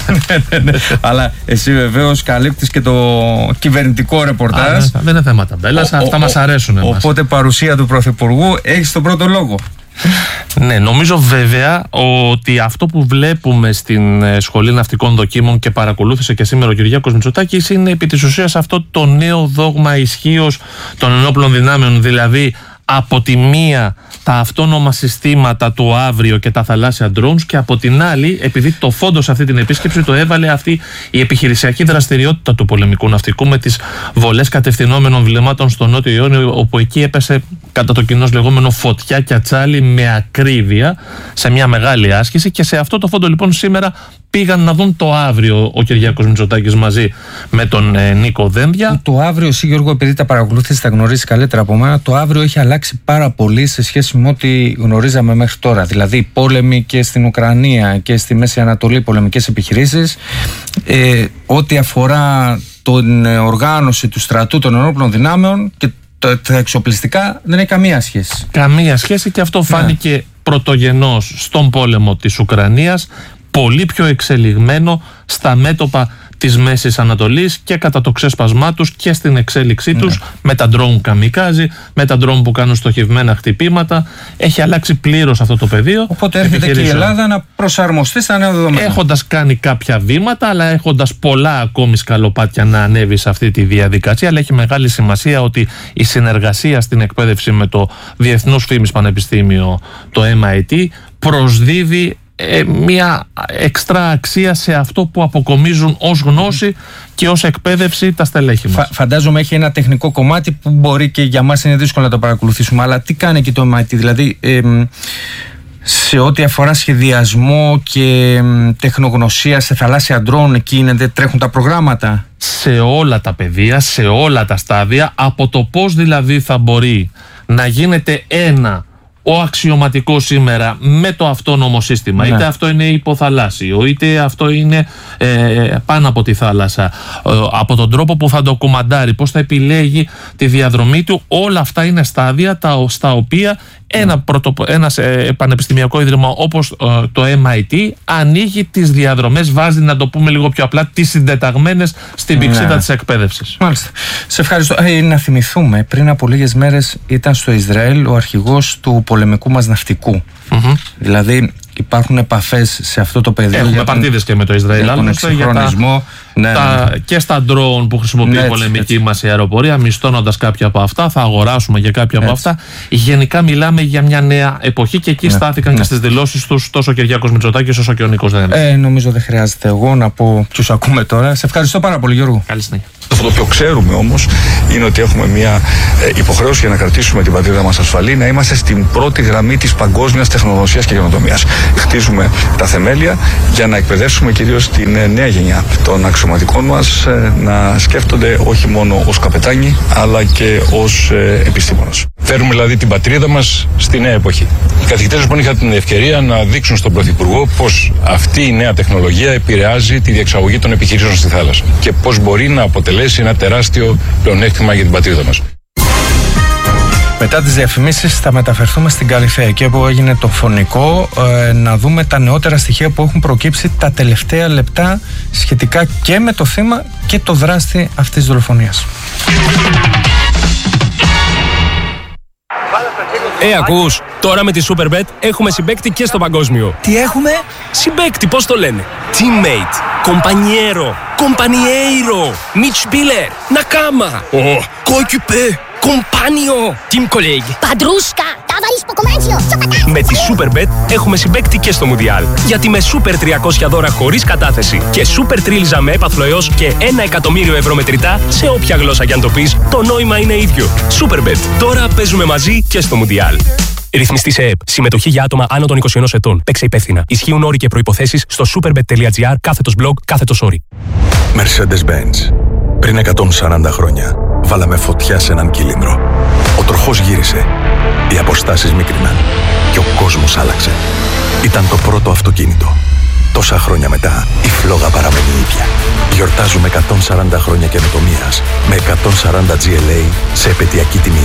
Speaker 1: Αλλά εσύ βεβαίως καλύπτεις και το κυβερνητικό ρεπορτάζ.
Speaker 21: Δεν είναι θέμα ταμπέλας, αυτά μας αρέσουν εμάς.
Speaker 1: Οπότε παρουσία του Πρωθυπουργού, έχεις τον πρώτο λόγο.
Speaker 21: Ναι, νομίζω βέβαια ότι αυτό που βλέπουμε στην Σχολή Ναυτικών Δοκίμων και παρακολούθησε και σήμερα ο Κυριάκος Μητσοτάκης είναι επί της ουσίας αυτό το νέο δόγμα ισχύως των ενόπλων δυνάμεων, δηλαδή από τη μία τα αυτόνομα συστήματα του αύριο και τα θαλάσσια drones, και από την άλλη, επειδή το φόντο σε αυτή την επίσκεψη το έβαλε αυτή η επιχειρησιακή δραστηριότητα του πολεμικού ναυτικού με τις βολές κατευθυνόμενων βλεμμάτων στο Νότιο Ιόνιο, όπου εκεί έπεσε κατά το κοινώς λεγόμενο φωτιά και ατσάλι με ακρίβεια σε μια μεγάλη άσκηση, και σε αυτό το φόντο λοιπόν σήμερα πήγαν να δουν το αύριο ο Κυριάκος Μητσοτάκης μαζί με τον Νίκο Δένδια.
Speaker 1: Το αύριο, εσύ Γιώργο, επειδή τα παρακολουθείς, τα γνωρίζεις καλύτερα από μένα, το αύριο έχει αλλάξει πάρα πολύ σε σχέση με ό,τι γνωρίζαμε μέχρι τώρα. Δηλαδή πόλεμοι και στην Ουκρανία και στη Μέση Ανατολή, πολεμικές επιχειρήσεις. Ό,τι αφορά την οργάνωση του στρατού των ενόπλων δυνάμεων και τα εξοπλιστικά δεν έχει καμία σχέση.
Speaker 21: Καμία σχέση, και αυτό φάνηκε πρωτογενώς στον πόλεμο της Ουκρανίας, πολύ πιο εξελιγμένο στα μέτωπα της Μέσης Ανατολής και κατά το ξέσπασμά τους και στην εξέλιξή τους με τα drone καμικάζι, με τα drone που κάνουν στοχευμένα χτυπήματα. Έχει αλλάξει πλήρως αυτό το πεδίο.
Speaker 1: Οπότε έρχεται και η Ελλάδα να προσαρμοστεί στα νέα δεδομένα.
Speaker 21: Έχοντας κάνει κάποια βήματα, αλλά έχοντας πολλά ακόμη σκαλοπάτια να ανέβει σε αυτή τη διαδικασία. Αλλά έχει μεγάλη σημασία ότι η συνεργασία στην εκπαίδευση με το Διεθνούς Φήμης Πανεπιστήμιο, το MIT, προσδίδει μια εξτρά αξία σε αυτό που αποκομίζουν ως γνώση και ως εκπαίδευση τα στελέχη μας.
Speaker 1: Φαντάζομαι έχει ένα τεχνικό κομμάτι που μπορεί και για μας είναι δύσκολο να το παρακολουθήσουμε, αλλά τι κάνει εκεί το MIT, δηλαδή σε ό,τι αφορά σχεδιασμό και τεχνογνωσία σε θαλάσσια ντρόουν, εκεί τρέχουν τα προγράμματα?
Speaker 21: Σε όλα τα πεδία, σε όλα τα στάδια, από το πώς δηλαδή θα μπορεί να γίνεται ένα ο αξιωματικός σήμερα με το αυτόνομο σύστημα, είτε αυτό είναι υποθαλάσσιο, είτε αυτό είναι πάνω από τη θάλασσα, από τον τρόπο που θα το κουμαντάρει, πώς θα επιλέγει τη διαδρομή του, όλα αυτά είναι στάδια στα οποία ένα πανεπιστημιακό ίδρυμα όπως το MIT ανοίγει τις διαδρομές, βάζει, να το πούμε λίγο πιο απλά, τις συντεταγμένες στην πηξίδα της εκπαίδευσης.
Speaker 1: Μάλιστα. Σε ευχαριστώ. Να θυμηθούμε, πριν από λίγες μέρες ήταν στο Ισραήλ ο αρχηγός του πολεμικού μας ναυτικού. Δηλαδή υπάρχουν επαφές σε αυτό το πεδίο.
Speaker 21: Έχουμε παρτίδες και με το Ισραήλ,
Speaker 1: για τον εξυγχρονισμό.
Speaker 21: Και στα ντρόουν που χρησιμοποιεί η πολεμική μας αεροπορία, μισθώνοντας κάποια από αυτά, θα αγοράσουμε και κάποια από αυτά. Γενικά μιλάμε για μια νέα εποχή και εκεί στάθηκαν και στις δηλώσεις τους τόσο ο Κυριάκος Μητσοτάκης όσο και ο Νίκος Δένδιας.
Speaker 1: Νομίζω δεν χρειάζεται εγώ να πω ποιους ακούμε τώρα. Σε ευχαριστώ πάρα πολύ, Γιώργο.
Speaker 21: Καλή συνέχεια.
Speaker 3: Αυτό το οποίο ξέρουμε όμως είναι ότι έχουμε μια υποχρέωση για να κρατήσουμε την πατρίδα μας ασφαλή, να είμαστε στην πρώτη γραμμή της παγκόσμιας τεχνογνωσίας και καινοτομίας. Χτίζουμε τα θεμέλια για να εκπαιδεύσουμε κυρίως την νέα γενιά των αξιωματικών μας να σκέφτονται όχι μόνο ως καπετάνοι αλλά και ως επιστήμονες. Φέρουμε δηλαδή την πατρίδα μας στη νέα εποχή. Οι καθηγητές λοιπόν είχαν την ευκαιρία να δείξουν στον Πρωθυπουργό πως αυτή η νέα τεχνολογία επηρεάζει τη διεξαγωγή των επιχειρήσεων στη θάλασσα και πως μπορεί να αποτελέσει ένα τεράστιο πλεονέκτημα για την πατρίδα μας.
Speaker 1: Μετά τις διαφημίσεις θα μεταφερθούμε στην Καλυθέα, εκεί όπου έγινε το φωνικό, να δούμε τα νεότερα στοιχεία που έχουν προκύψει τα τελευταία λεπτά σχετικά και με το θύμα και το δράστη αυτής της δολοφονίας.
Speaker 22: Ακούς, τώρα με τη Superbet έχουμε συμπαίκτη και στο παγκόσμιο.
Speaker 23: Τι έχουμε?
Speaker 22: Συμπαίκτη, πώς το λένε? Teammate, compañero, compañeiro, Mitspieler, Nakama, coéquipier, compagno, team colleague,
Speaker 23: Padrusca, ταβαρίσπο κομμάτσιο,
Speaker 22: Με τη Superbet έχουμε συμπαίκτη και στο Μουντιάλ. Γιατί με Super 300 δώρα χωρίς κατάθεση και Super Τρίλιζα με έπαθλο έως και 1 εκατομμύριο ευρώ μετρητά, σε όποια γλώσσα κι αν το πεις, το νόημα είναι ίδιο. Superbet. Τώρα παίζουμε μαζί και στο Μουντιάλ. Ρυθμιστή σε ΕΠ. Συμμετοχή για άτομα άνω των 21 ετών. Παίξε υπεύθυνα. Ισχύουν όροι και προϋποθέσεις στο superbet.gr/blog/όροι.
Speaker 24: Mercedes-Benz. Πριν 140 χρόνια, βάλαμε φωτιά σε έναν κύλινδρο. Ο τροχός γύρισε. Οι αποστάσεις μίκριναν. Και ο κόσμος άλλαξε. Ήταν το πρώτο αυτοκίνητο. Τόσα χρόνια μετά, η φλόγα παραμένει ίδια. Γιορτάζουμε 140 χρόνια καινοτομίας με 140 GLA σε επαιτειακή τιμή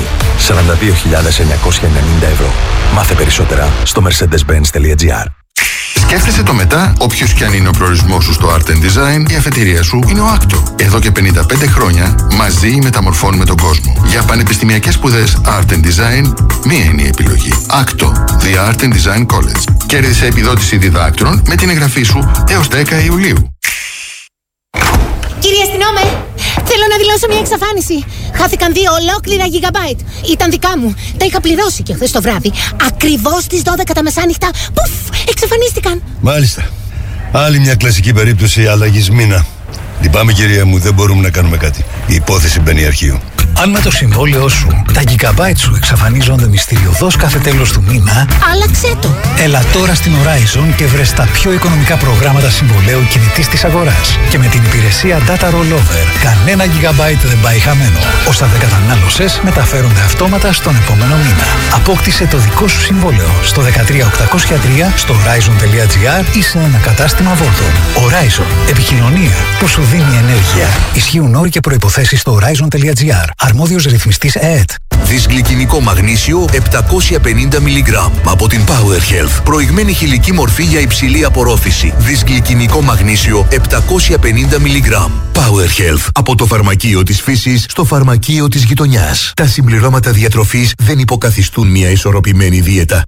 Speaker 24: 42.990 ευρώ. Μάθε περισσότερα στο mercedes-benz.gr.
Speaker 25: Σκέφτεσαι το μετά, όποιος κι αν είναι ο προορισμός σου στο Art and Design, η αφετηρία σου είναι ο Acto. Εδώ και 55 χρόνια, μαζί μεταμορφώνουμε τον κόσμο. Για πανεπιστημιακές σπουδές Art and Design, μία είναι η επιλογή. Acto, The Art and Design College. Κέρδισε επιδότηση διδάκτρων με την εγγραφή σου έως 10 Ιουλίου.
Speaker 23: Κύριε αστυνόμε, θέλω να δηλώσω μια εξαφάνιση. Χάθηκαν 2 ολόκληρα gigabyte. Ήταν δικά μου. Τα είχα πληρώσει και χθες το βράδυ. Ακριβώς στις 12 τα μεσάνυχτα. Πουφ! Εξαφανίστηκαν.
Speaker 26: Μάλιστα. Άλλη μια κλασική περίπτωση αλλαγής μήνα. Λυπάμαι, κυρία μου, δεν μπορούμε να κάνουμε κάτι. Η υπόθεση μπαίνει αρχείο.
Speaker 27: Αν με το συμβόλαιό σου τα gigabyte σου εξαφανίζονται μυστηριωδώς κάθε τέλος του μήνα,
Speaker 23: άλλαξέ το.
Speaker 27: Έλα τώρα στην Horizon και βρες τα πιο οικονομικά προγράμματα συμβολαίου κινητής της αγοράς. Και με την υπηρεσία Data Rollover, κανένα gigabyte δεν πάει χαμένο. Όσα δεν κατανάλωσες μεταφέρονται αυτόματα στον επόμενο μήνα. Απόκτησε το δικό σου συμβόλαιο στο 13803 στο horizon.gr ή σε ένα κατάστημα Volvo. Horizon. Επικοινωνία που σου δίνει ενέργεια. Ισχύουν όροι και προϋποθέσεις στο horizon.gr. Αρμόδιος ρυθμιστής ΕΕΤ.
Speaker 28: Δυσγλυκινικό μαγνήσιο 750 mg από την Power Health. Προηγμένη χηλική μορφή για υψηλή απορρόφηση. Δυσγλυκινικό μαγνήσιο 750 mg. Power Health. Από το φαρμακείο της φύσης στο φαρμακείο της γειτονιάς. Τα συμπληρώματα διατροφής δεν υποκαθιστούν μια ισορροπημένη δίαιτα.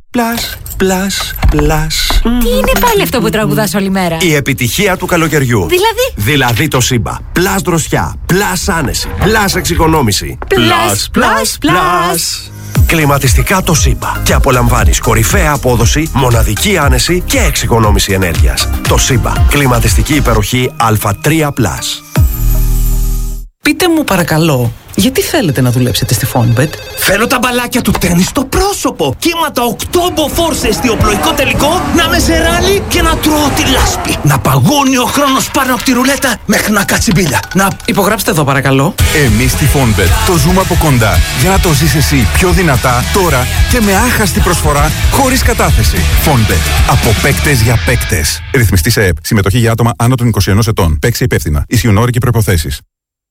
Speaker 28: Πλάς.
Speaker 23: Τι είναι πάλι αυτό που τραγουδάς όλη μέρα?
Speaker 29: Η επιτυχία του καλοκαιριού. Δηλαδή το Σύμπα. Πλάς δροσιά. Πλάς άνεση. Πλάς εξοικονόμηση. Πλάς. Κλιματιστικά το Σύμπα. Και απολαμβάνεις κορυφαία απόδοση, μοναδική άνεση και εξοικονόμηση ενέργειας. Το Σύμπα. Κλιματιστική υπεροχή Α3+.
Speaker 30: Πείτε μου παρακαλώ,
Speaker 2: Γιατί θέλετε να δουλέψετε στη Fonbet?
Speaker 4: Θέλω τα μπαλάκια του τέννις στο πρόσωπο. Κύματα 8 μποφόρ σε εστιοπλοϊκό τελικό, να με σε ράλι και να τρώω τη λάσπη. Να παγώνει ο χρόνος πάνω από τη ρουλέτα μέχρι να κάτσει μπίλια. Να
Speaker 2: υπογράψτε εδώ παρακαλώ.
Speaker 6: Εμείς στη Fonbet το ζούμε από κοντά για να το ζεις εσύ πιο δυνατά τώρα και με άχαστη προσφορά χωρίς κατάθεση. Fonbet. Από παίκτες για παίκτες. Ρυθμιστή σε ΕΠ. Συμμετοχή για άτομα άνω των 21 ετών. Παίξει υπεύθυνα. Ισχύουν όροι και προϋποθέσεις.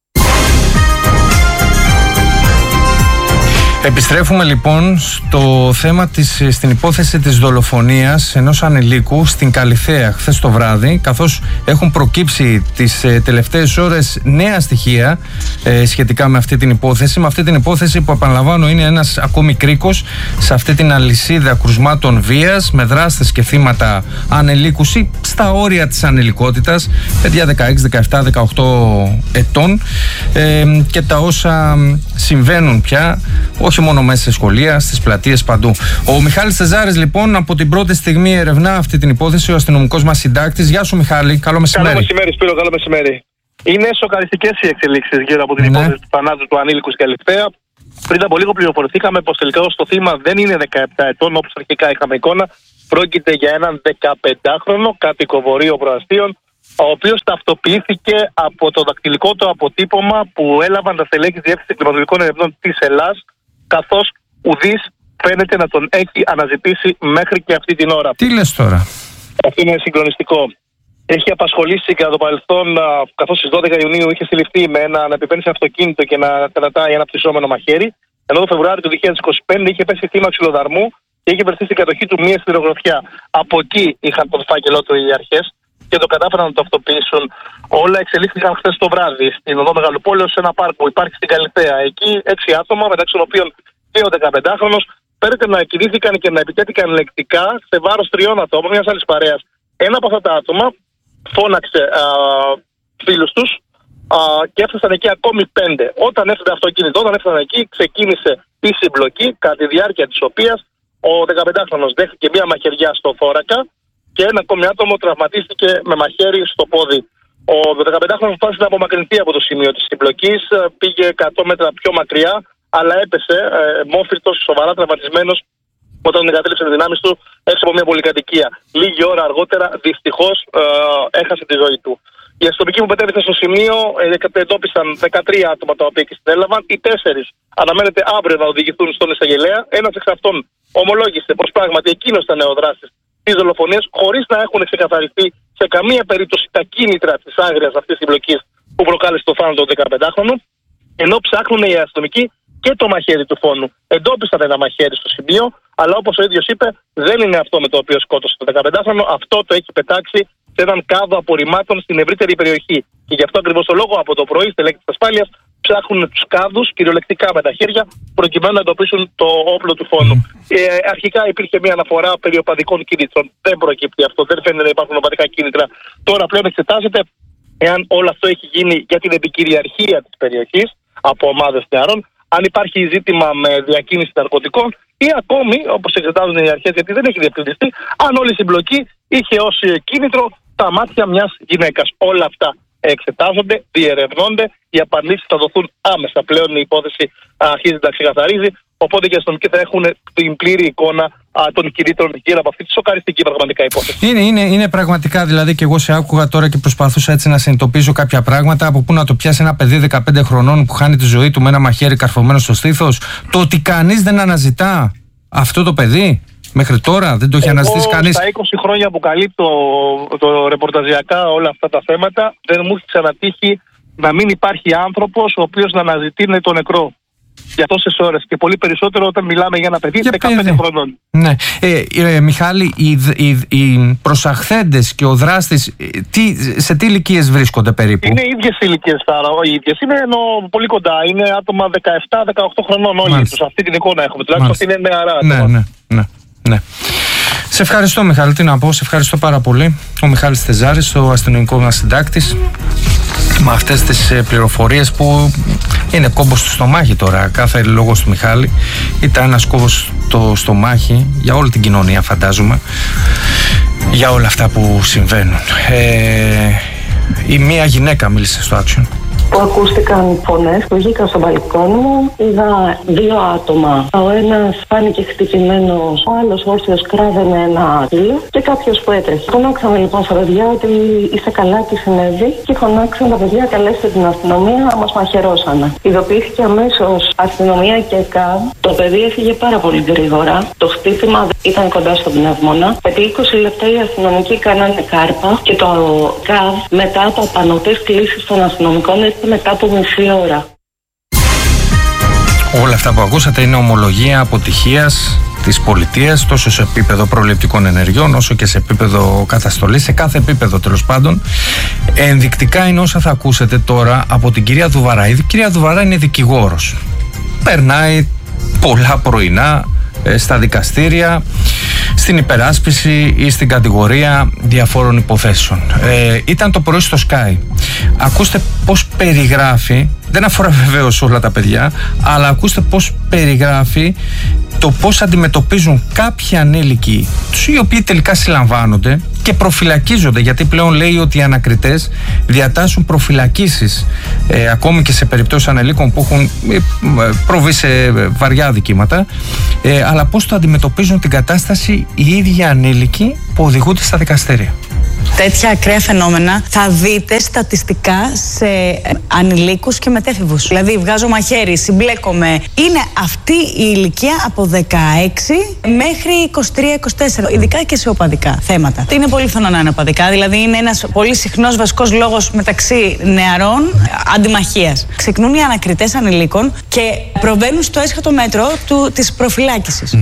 Speaker 1: Επιστρέφουμε λοιπόν στο θέμα στην υπόθεση της δολοφονίας ενός ανηλίκου στην Καλιθέα χθες το βράδυ, καθώς έχουν προκύψει τις τελευταίες ώρες νέα στοιχεία σχετικά με αυτή την υπόθεση. Με αυτή την υπόθεση που, επαναλαμβάνω, είναι ένας ακόμη κρίκος σε αυτή την αλυσίδα κρουσμάτων βίας με δράστες και θύματα ανηλίκους ή στα όρια της ανηλικότητας, παιδιά 16, 17, 18 ετών, και τα όσα συμβαίνουν πια όχι μόνο μέσα σε σχολεία, στις πλατείες, παντού. Ο Μιχάλης Θεζάρης, λοιπόν, από την πρώτη στιγμή ερευνά αυτή την υπόθεση, ο αστυνομικός μας συντάκτης. Γεια σου, Μιχάλη, καλό μεσημέρι.
Speaker 7: Καλό μεσημέρι, Σπύρο, καλό μεσημέρι. Είναι σοκαριστικές οι εξελίξεις γύρω από την υπόθεση του θανάτου του ανήλικου στην Καλιθέα. Πριν από λίγο πληροφορηθήκαμε πως τελικά το θύμα δεν είναι 17 ετών, όπως αρχικά είχαμε εικόνα. Πρόκειται για έναν 15χρονο κάτοικο Βορείου Προαστίων, ο οποίος ταυτοποιήθηκε από το δακτυλικό του αποτύπωμα που έλαβαν τα στελέχη Διεύθυνσης Κλιματολογικών Ερευνών της Ελλάς, καθώς ουδής φαίνεται να τον έχει αναζητήσει μέχρι και αυτή την ώρα.
Speaker 1: Τι λες τώρα?
Speaker 7: Αυτό είναι συγκλονιστικό. Έχει απασχολήσει κατά το παρελθόν, καθώς στις 12 Ιουνίου είχε συλληφθεί με να επιβαίνει σε αυτοκίνητο και να κρατάει ένα πτυσσόμενο μαχαίρι, ενώ το Φεβρουάριο του 2025 είχε πέσει θύμα ξυλοδαρμού και είχε βρεθεί στην κατοχή του μία σιδηρογροθιά. Από εκεί είχαν τον φάκελό του οι αρχές και το κατάφεραν να το αυτοποιήσουν. Όλα εξελίχθηκαν χθες το βράδυ στην οδό Μεγαλοπόλεως, σε ένα πάρκο που υπάρχει στην Καλιθέα. Εκεί 6 άτομα, μεταξύ των οποίων και ο 15χρονος, φέρεται να κινήθηκαν και να επιτέθηκαν ελεκτικά σε βάρος 3 ατόμων μιας άλλης παρέας. Ένα από αυτά τα άτομα φώναξε φίλους τους και έφτασαν εκεί ακόμη 5. Όταν έφτασε το αυτοκίνητο, όταν έφτασαν εκεί, ξεκίνησε η συμπλοκή, κατά τη διάρκεια της οποίας ο 15χρονος δέχτηκε μια μαχαιριά στο θώρακα και ένα ακόμη άτομο τραυματίστηκε με μαχαίρι στο πόδι. Ο 15χρονος πάθησε να απομακρυνθεί από το σημείο της συμπλοκής, πήγε 100 μέτρα πιο μακριά, αλλά έπεσε μόφυρτος, σοβαρά τραυματισμένος, όταν εγκατέλειψε τις δυνάμεις του έξω από μια πολυκατοικία. Λίγη ώρα αργότερα, δυστυχώς, έχασε τη ζωή του. Οι αστυνομικοί που μετέβησαν στο σημείο εντόπισαν 13 άτομα τα οποία και συνέλαβαν. Οι 4 αναμένεται αύριο να οδηγηθούν στον εισαγγελέα. Ένας εξ αυτών ομολόγησε πως πράγματι εκείνος ήταν ο δράστης της δολοφονίας, χωρίς να έχουν ξεκαθαριστεί σε καμία περίπτωση τα κίνητρα της άγριας αυτής της συμπλοκής που προκάλεσε το θάνατο του 15χρονου. Ενώ ψάχνουν οι αστυνομικοί και το μαχαίρι του φόνου. Εντόπισαν ένα μαχαίρι στο σημείο, αλλά όπως ο ίδιος είπε, δεν είναι αυτό με το οποίο σκότωσε το 15χρονο. Αυτό το έχει πετάξει σε έναν κάδο απορριμμάτων στην ευρύτερη περιοχή. Και γι' αυτό ακριβώς το λόγο από το πρωί, στελέχη της ασφάλειας ψάχνουν τους κάδους κυριολεκτικά με τα χέρια, προκειμένου να εντοπίσουν το όπλο του φόνου. Αρχικά υπήρχε μια αναφορά περί οπαδικών κινήτρων. Δεν προκύπτει αυτό, δεν φαίνεται να υπάρχουν οπαδικά κίνητρα. Τώρα πλέον εξετάζεται εάν όλο αυτό έχει γίνει για την επικυριαρχία της περιοχής από ομάδες νεαρών, αν υπάρχει ζήτημα με διακίνηση ναρκωτικών ή ακόμη, όπως εξετάζουν οι αρχές, γιατί δεν έχει διευκρινιστεί, αν όλη η συμπλοκή είχε ως κίνητρο τα μάτια μιας γυναίκας. Όλα αυτά εξετάζονται, διερευνώνται, οι απαντήσεις θα δοθούν άμεσα. Πλέον η υπόθεση αρχίζει να ξεκαθαρίζει, οπότε και οι αστυνομικοί θα έχουν την πλήρη εικόνα των κινήτρων γύρω από αυτή τη σοκαριστική πραγματικά υπόθεση.
Speaker 1: Είναι πραγματικά, δηλαδή, και εγώ σε άκουγα τώρα και προσπαθούσα έτσι να συνειδητοποιήσω κάποια πράγματα. Από πού να το πιάσει ένα παιδί 15 χρονών που χάνει τη ζωή του με ένα μαχαίρι καρφωμένο στο στήθος? Το ότι κανείς δεν αναζητά αυτό το παιδί μέχρι τώρα, δεν το έχει αναζητήσει κανείς.
Speaker 7: Στα 20 χρόνια που καλύπτω το ρεπορταζιακά όλα αυτά τα θέματα, δεν μου έχει ξανατύχει να μην υπάρχει άνθρωπος ο οποίος να αναζητεί το νεκρό για τόσες ώρες, και πολύ περισσότερο όταν μιλάμε για ένα παιδί 15 χρονών.
Speaker 1: Ναι. Μιχάλη, οι προσαχθέντες και ο δράστης σε τι ηλικίες βρίσκονται περίπου?
Speaker 7: Είναι ίδιες ηλικίες, οι ίδιες. Είναι πολύ κοντά. Είναι άτομα 17-18 χρονών όλοι τους. Αυτή την εικόνα έχουμε. Τουλάχιστον αυτή είναι νεαρά.
Speaker 1: Ναι. Σε ευχαριστώ, Μιχάλη, τι να πω, σε ευχαριστώ πάρα πολύ. Ο Μιχάλης Θεζάρης, ο αστυνομικός μας συντάκτης, με αυτές τις πληροφορίες που είναι κόμπος στο στομάχι τώρα. Κάθε λόγος του Μιχάλη ήταν ένας κόμπος στο στομάχι για όλη την κοινωνία, φαντάζομαι, για όλα αυτά που συμβαίνουν. Η μία γυναίκα μίλησε στο Action
Speaker 5: που ακούστηκαν φωνές, που βγήκα στο μπαλκόνι μου, είδα 2 άτομα. Ο ένας φάνηκε χτυπημένος, ο άλλος όρθιος κράβαινε ένα ήλιο και κάποιος που έτρεχε. Φωνάξαμε λοιπόν στα παιδιά ότι είστε καλά, τι συνέβη, και φωνάξαν τα παιδιά, καλέστε την αστυνομία, μας μαχαιρώσανε. Ειδοποιήθηκε αμέσως αστυνομία και ΚΑΒ. Το παιδί έφυγε πάρα πολύ γρήγορα. Το χτύπημα ήταν κοντά στον πνεύμονα. Επί 20 λεπτά οι αστυνομικοί κάνανε κάρπα και το ΚΑΒ μετά από απανωτές κλήσεις των αστυνομικών μετά από μισή ώρα.
Speaker 1: Όλα αυτά που ακούσατε είναι ομολογία αποτυχίας της πολιτείας, τόσο σε επίπεδο προληπτικών ενεργειών όσο και σε επίπεδο καταστολής, σε κάθε επίπεδο τέλος πάντων. Ενδεικτικά είναι όσα θα ακούσετε τώρα από την κυρία Δουβαρά. Η κυρία Δουβαρά είναι δικηγόρος. Περνάει πολλά πρωινά στα δικαστήρια, στην υπεράσπιση ή στην κατηγορία διαφόρων υποθέσεων. Ήταν το πρωί στο Sky. Ακούστε πώς περιγράφει, δεν αφορά βεβαίως όλα τα παιδιά, αλλά ακούστε πώς περιγράφει το πώς αντιμετωπίζουν κάποιοι ανήλικοι, τους οι οποίοι τελικά συλλαμβάνονται και προφυλακίζονται, γιατί πλέον λέει ότι οι ανακριτές διατάσσουν προφυλακίσεις ακόμη και σε περιπτώσεις ανηλίκων που έχουν προβεί σε βαριά αδικήματα, αλλά πώς το αντιμετωπίζουν την κατάσταση οι ίδιοι ανήλικοι που οδηγούνται στα δικαστήρια.
Speaker 8: Τέτοια ακραία φαινόμενα θα δείτε στατιστικά σε ανηλίκους και μετέφηβους. Δηλαδή βγάζω μαχαίρι, συμπλέκομαι. Είναι αυτή η ηλικία από 16 μέχρι 23-24, ειδικά και σε οπαδικά θέματα. Είναι πολύ πιθανό να είναι οπαδικά, δηλαδή είναι ένας πολύ συχνός βασικός λόγος μεταξύ νεαρών αντιμαχίας. Ξεκινούν οι ανακριτές ανηλίκων και προβαίνουν στο έσχατο μέτρο της προφυλάκησης.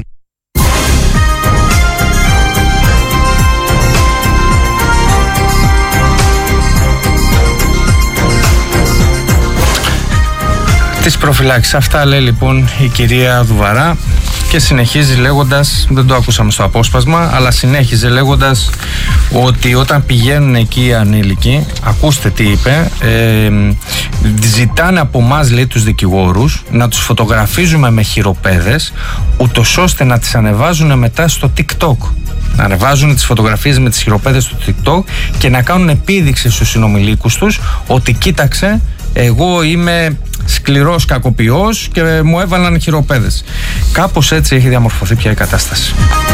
Speaker 8: Της προφυλάξης. Αυτά λέει λοιπόν η κυρία Δουβαρά και συνεχίζει λέγοντας, δεν το ακούσαμε στο απόσπασμα, αλλά συνέχιζε λέγοντας ότι όταν πηγαίνουν εκεί οι ανήλικοι, ακούστε τι είπε, ζητάνε από εμάς, λέει, τους δικηγόρους να τους φωτογραφίζουμε με χειροπέδες, ούτως ώστε να τις ανεβάζουν μετά στο TikTok. Να ανεβάζουν τις φωτογραφίες με τις χειροπέδες στο TikTok και να κάνουν επίδειξη στους συνομιλίκους τους ότι κοίταξε, εγώ είμαι σκληρός κακοποιός και μου έβαλαν χειροπέδες. Κάπως έτσι έχει διαμορφωθεί πια η κατάσταση.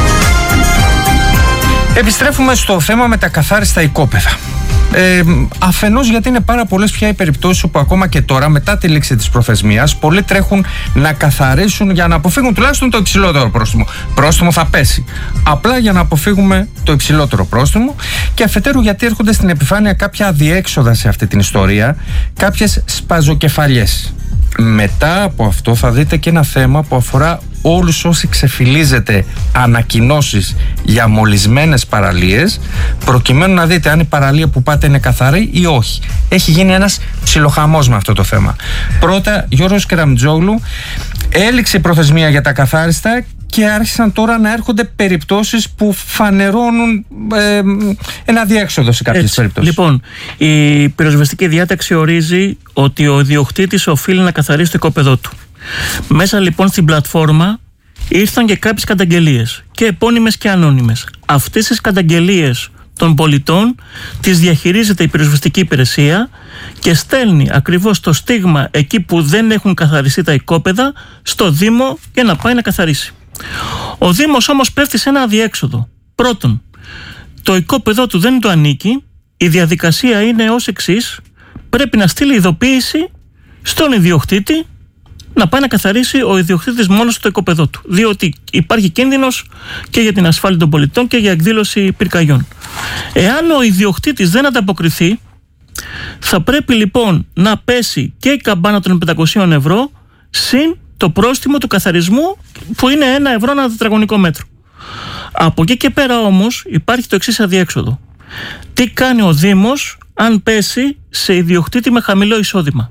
Speaker 8: Επιστρέφουμε στο θέμα με τα καθάριστα οικόπεδα. Αφενός γιατί είναι πάρα πολλές πια οι περιπτώσεις όπου ακόμα και τώρα, μετά τη λήξη της προθεσμίας, πολλοί τρέχουν να καθαρίσουν για να αποφύγουν τουλάχιστον το υψηλότερο πρόστιμο. Πρόστιμο θα πέσει, απλά για να αποφύγουμε το υψηλότερο πρόστιμο, και αφετέρου γιατί έρχονται στην επιφάνεια κάποια αδιέξοδα σε αυτή την ιστορία, κάποιες σπαζοκεφαλιές. Μετά από αυτό θα δείτε και ένα θέμα που αφορά όλους όσοι ξεφυλίζετε ανακοινώσεις για μολυσμένες παραλίες, προκειμένου να δείτε αν η παραλία που πάτε είναι καθαρή ή όχι. Έχει γίνει ένας ψιλοχαμός με αυτό το θέμα. Πρώτα, Γιώργος Κεραμτζόγλου, έληξε η προθεσμία για τα καθάριστα και άρχισαν τώρα να έρχονται περιπτώσεις που φανερώνουν ένα διέξοδο σε κάποιες περιπτώσεις.
Speaker 9: Λοιπόν, η πυροσβεστική διάταξη ορίζει ότι ο ιδιοκτήτης οφείλει να καθαρίσει το οικόπεδό του. Μέσα λοιπόν στην πλατφόρμα ήρθαν και κάποιες καταγγελίες, και επώνυμες και ανώνυμες. Αυτές τις καταγγελίες των πολιτών τις διαχειρίζεται η πυροσβεστική υπηρεσία και στέλνει ακριβώς το στίγμα εκεί που δεν έχουν καθαριστεί τα οικόπεδα στο Δήμο για να πάει να καθαρίσει. Ο Δήμος όμως πέφτει σε ένα αδιέξοδο. Πρώτον, το οικόπεδό του δεν του ανήκει, η διαδικασία είναι ως εξής: πρέπει να στείλει ειδοποίηση στον ιδιοκτήτη να πάει να καθαρίσει ο ιδιοκτήτης μόνος το οικόπεδό του, διότι υπάρχει κίνδυνος και για την ασφάλεια των πολιτών και για εκδήλωση πυρκαγιών. Εάν ο ιδιοκτήτης δεν ανταποκριθεί, θα πρέπει λοιπόν να πέσει και η καμπάνα των 500 ευρώ συν το πρόστιμο του καθαρισμού, που είναι 1 ευρώ ανά τετραγωνικό μέτρο. Από εκεί και πέρα όμως υπάρχει το εξής αδιέξοδο. Τι κάνει ο Δήμος αν πέσει σε ιδιοκτήτη με χαμηλό εισόδημα?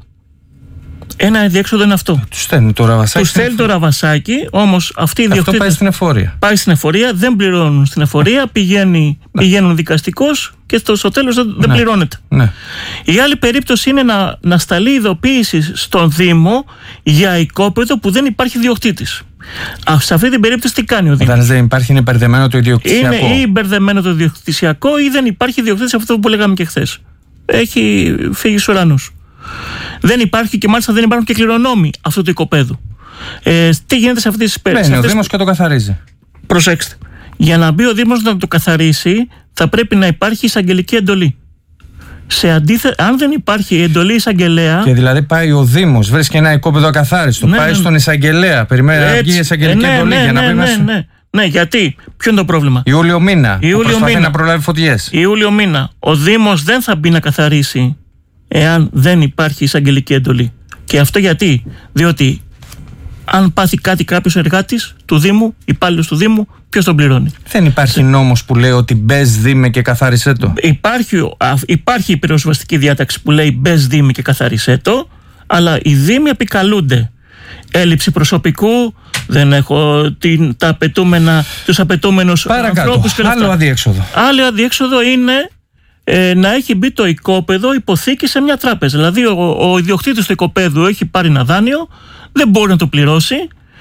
Speaker 9: Ένα αδιέξοδο είναι αυτό.
Speaker 1: Του στέλνει το ραβασάκι.
Speaker 9: Του στέλνει το ραβασάκι, όμως αυτή η ιδιοκτήτη.
Speaker 1: Αυτό πάει στην εφορία.
Speaker 9: Πάει στην εφορία, δεν πληρώνουν στην εφορία, πηγαίνουν δικαστικώς και στο τέλος δεν πληρώνεται.
Speaker 1: Ναι.
Speaker 9: Η άλλη περίπτωση είναι να σταλεί ειδοποίηση στον Δήμο για οικόπεδο που δεν υπάρχει ιδιοκτήτης. Σε αυτή την περίπτωση τι κάνει ο Δήμος?
Speaker 1: Όταν δεν υπάρχει, είναι μπερδεμένο το ιδιοκτησιακό.
Speaker 9: Είναι ή μπερδεμένο το ιδιοκτησιακό ή δεν υπάρχει ιδιοκτήτης, αυτό που λέγαμε και χθες. Έχει φύγει στους ουρανούς. Δεν υπάρχει και μάλιστα δεν υπάρχουν και κληρονόμοι αυτού του οικοπαίδου. Τι γίνεται σε αυτή τη περίπτωση?
Speaker 1: Μπαίνει ο Δήμος και το καθαρίζει.
Speaker 9: Προσέξτε. Για να μπει ο Δήμος να το καθαρίσει, θα πρέπει να υπάρχει εισαγγελική εντολή. Αν δεν υπάρχει εντολή εισαγγελέα.
Speaker 1: Και δηλαδή πάει ο Δήμος, βρίσκει ένα οικόπεδο ακαθάριστο, πάει στον εισαγγελέα, περιμένει να βγει η εισαγγελική εντολή για να μπει μέσα.
Speaker 9: Ναι, γιατί, ποιο είναι το πρόβλημα?
Speaker 1: Ιούλιο μήνα. Προσπαθεί να προλάβει φωτιές.
Speaker 9: Ιούλιο μήνα. Ο Δήμος δεν θα μπει να καθαρίσει εάν δεν υπάρχει εισαγγελική εντολή. Και αυτό γιατί? Διότι αν πάθει κάτι κάποιος εργάτης του Δήμου, υπάλληλος του Δήμου, ποιος τον πληρώνει?
Speaker 1: Δεν υπάρχει νόμος που λέει ότι μπες Δήμε και καθάρισέ το.
Speaker 9: Υπάρχει η πυροσβεστική διάταξη που λέει μπες Δήμη και καθάρισέ το, αλλά οι Δήμοι επικαλούνται έλλειψη προσωπικού, δεν έχω τους απαιτούμενους ανθρώπους και
Speaker 1: άλλο αδιέξοδο.
Speaker 9: Άλλο αδιέξοδο είναι να έχει μπει το οικόπεδο υποθήκη σε μια τράπεζα. Δηλαδή ο ιδιοκτήτης του οικοπαίδου έχει πάρει ένα δάνειο, δεν μπορεί να το πληρώσει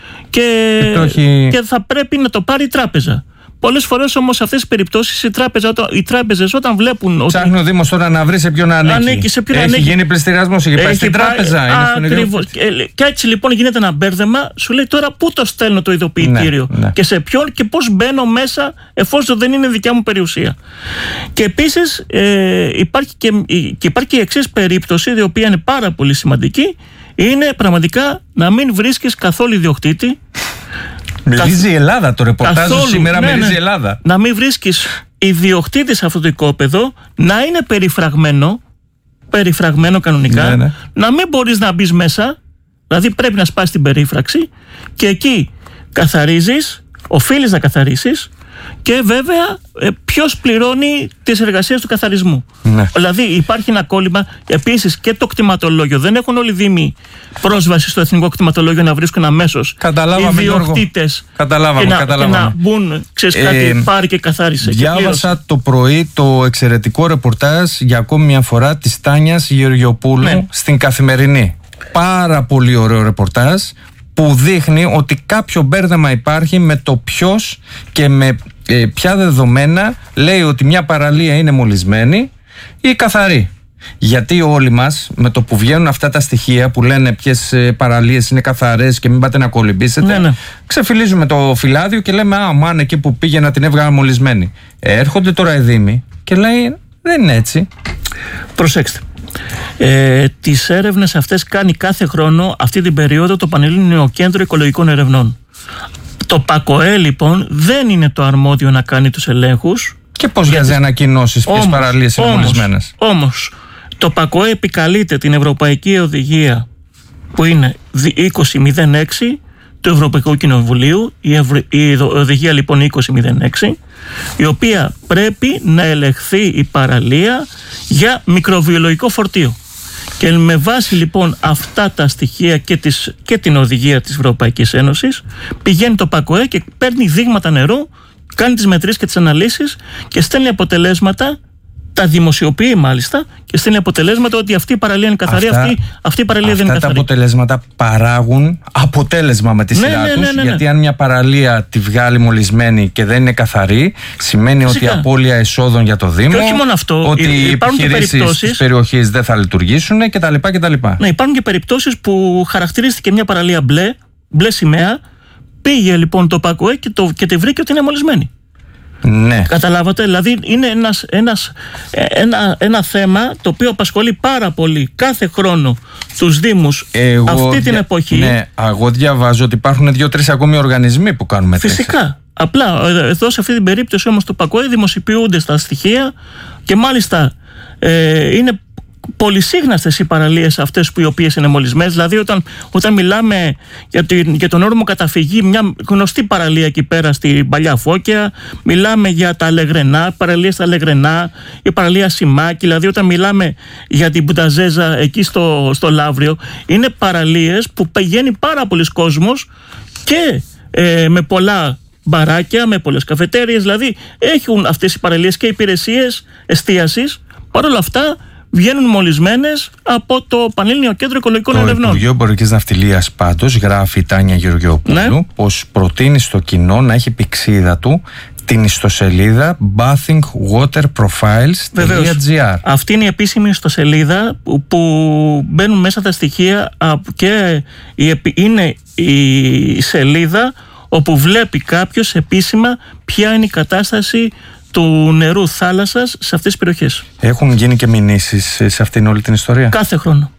Speaker 9: και θα πρέπει να το πάρει η τράπεζα. Πολλές φορές όμως σε αυτές τις περιπτώσεις οι τράπεζες όταν βλέπουν.
Speaker 1: Ψάχνει ο Δήμος τώρα να βρει σε ποιον ανήκει. Έχει γίνει πληστηριασμός, έχει πάει στην τράπεζα.
Speaker 9: Ακριβώς. Και έτσι λοιπόν γίνεται ένα μπέρδεμα. Σου λέει τώρα πού το στέλνω το ειδοποιητήριο και σε ποιον και πώς μπαίνω μέσα εφόσον δεν είναι δικιά μου περιουσία. Και επίσης υπάρχει και η εξής περίπτωση, η οποία είναι πάρα πολύ σημαντική. Είναι πραγματικά να μην βρίσκεις καθόλου ιδιοκτήτη.
Speaker 1: Μυρίζει η Ελλάδα, το ρεπορτάζ σήμερα μυρίζει η Ελλάδα.
Speaker 9: Να μην βρίσκεις ιδιοκτήτη σε αυτό το οικόπεδο, να είναι περιφραγμένο κανονικά, να μην μπορείς να μπεις μέσα, δηλαδή πρέπει να σπάσεις την περίφραξη και εκεί καθαρίζεις, οφείλεις να καθαρίσεις και βέβαια ποιος πληρώνει τις εργασίες του καθαρισμού. Δηλαδή υπάρχει ένα κόλλημα. Επίσης και το κτηματολόγιο. Δεν έχουν όλοι οι Δήμοι πρόσβαση στο εθνικό κτηματολόγιο να βρίσκουν αμέσως ιδιοκτήτες και να μπουν, ξέρεις κάτι, πάρει και καθάρισε.
Speaker 1: Διάβασα το πρωί το εξαιρετικό ρεπορτάζ για ακόμη μια φορά της Τάνιας Γεωργιοπούλου στην Καθημερινή. Πάρα πολύ ωραίο ρεπορτάζ που δείχνει ότι κάποιο μπέρδεμα υπάρχει με το ποιος και με ποια δεδομένα λέει ότι μια παραλία είναι μολυσμένη ή καθαρή. Γιατί όλοι μας με το που βγαίνουν αυτά τα στοιχεία που λένε ποιες παραλίες είναι καθαρές και μην πάτε να κολυμπήσετε, ξεφυλίζουμε το φυλάδιο και λέμε μάνε εκεί που πήγαινα την έβγαλα μολυσμένη. Έρχονται τώρα οι Δήμοι και λέει δεν είναι έτσι.
Speaker 9: Προσέξτε. Τις έρευνες αυτές κάνει κάθε χρόνο αυτή την περίοδο το Πανελλήνιο Κέντρο Οικολογικών Ερευνών. Το ΠΑΚΟΕ λοιπόν δεν είναι το αρμόδιο να κάνει τους ελέγχους.
Speaker 1: Και πώς βγάζει ανακοινώσεις ποιες παραλίες είναι μολυσμένες?
Speaker 9: Όμως το ΠΑΚΟΕ επικαλείται την Ευρωπαϊκή Οδηγία που είναι 2006 του Ευρωπαϊκού Κοινοβουλίου, η οδηγία λοιπόν 2006, η οποία πρέπει να ελεγχθεί η παραλία για μικροβιολογικό φορτίο. Και με βάση λοιπόν αυτά τα στοιχεία και την οδηγία της Ευρωπαϊκής Ένωσης πηγαίνει το ΠΑΚΟΕ και παίρνει δείγματα νερού, κάνει τις μετρήσεις και τις αναλύσεις και στέλνει αποτελέσματα, τα δημοσιοποιεί μάλιστα και στέλνει αποτελέσματα ότι αυτή η παραλία είναι καθαρή, αυτή η παραλία δεν είναι καθαρή.
Speaker 1: Αυτά τα αποτελέσματα παράγουν αποτέλεσμα με τη σειρά τους, γιατί αν μια παραλία τη βγάλει μολυσμένη και δεν είναι καθαρή, σημαίνει ότι απώλεια εσόδων για το Δήμο,
Speaker 9: και όχι μόνο αυτό,
Speaker 1: ότι οι επιχειρήσεις της περιοχής δεν θα λειτουργήσουν κτλ.
Speaker 9: Ναι, υπάρχουν και περιπτώσεις που χαρακτηρίστηκε μια παραλία μπλε σημαία, πήγε λοιπόν το ΠΑΚΟΕ και τη βρήκε ότι είναι μολυσμένη.
Speaker 1: Ναι.
Speaker 9: Καταλάβατε, δηλαδή είναι ένα θέμα το οποίο απασχολεί πάρα πολύ κάθε χρόνο τους Δήμους αυτή την εποχή.
Speaker 1: Ναι, εγώ διαβάζω ότι υπάρχουν 2-3 ακόμη οργανισμοί που κάνουν μετρήσεις.
Speaker 9: Φυσικά. Απλά εδώ σε αυτή την περίπτωση όμως το ΠΑΚΟΕ δημοσιοποιούνται στα στοιχεία και μάλιστα είναι πολυσύγναστες οι παραλίες αυτές οι οποίες είναι μολυσμένες. Δηλαδή όταν μιλάμε για τον όρμο καταφυγή, μια γνωστή παραλία εκεί πέρα στην Παλιά Φώκια, μιλάμε για τα Αλεγρενά, παραλίες στα Αλεγρενά, η παραλία Σιμάκη, δηλαδή όταν μιλάμε για την Μπουταζέζα εκεί στο Λαύριο, είναι παραλίες που πηγαίνει πάρα πολλοί κόσμος και με πολλά μπαράκια, με πολλές καφετέριες, δηλαδή έχουν αυτές οι παραλίες και υπηρεσίες εστίασης. Παρ' όλα αυτά βγαίνουν μολυσμένες από το Πανελλήνιο Κέντρο Οικολογικών Ερευνών.
Speaker 1: Το Υπουργείο Εμπορικής Ναυτιλίας πάντως, γράφει η Τάνια Γεωργιοπούλου, πως προτείνει στο κοινό να έχει πηξίδα του την ιστοσελίδα bathingwaterprofiles.gr.
Speaker 9: Αυτή είναι η επίσημη ιστοσελίδα που μπαίνουν μέσα τα στοιχεία και είναι η σελίδα όπου βλέπει κάποιος επίσημα ποια είναι η κατάσταση του νερού θάλασσας σε αυτές τις περιοχές.
Speaker 1: Έχουν γίνει και μηνύσεις σε αυτήν όλη την ιστορία?
Speaker 9: Κάθε χρόνο.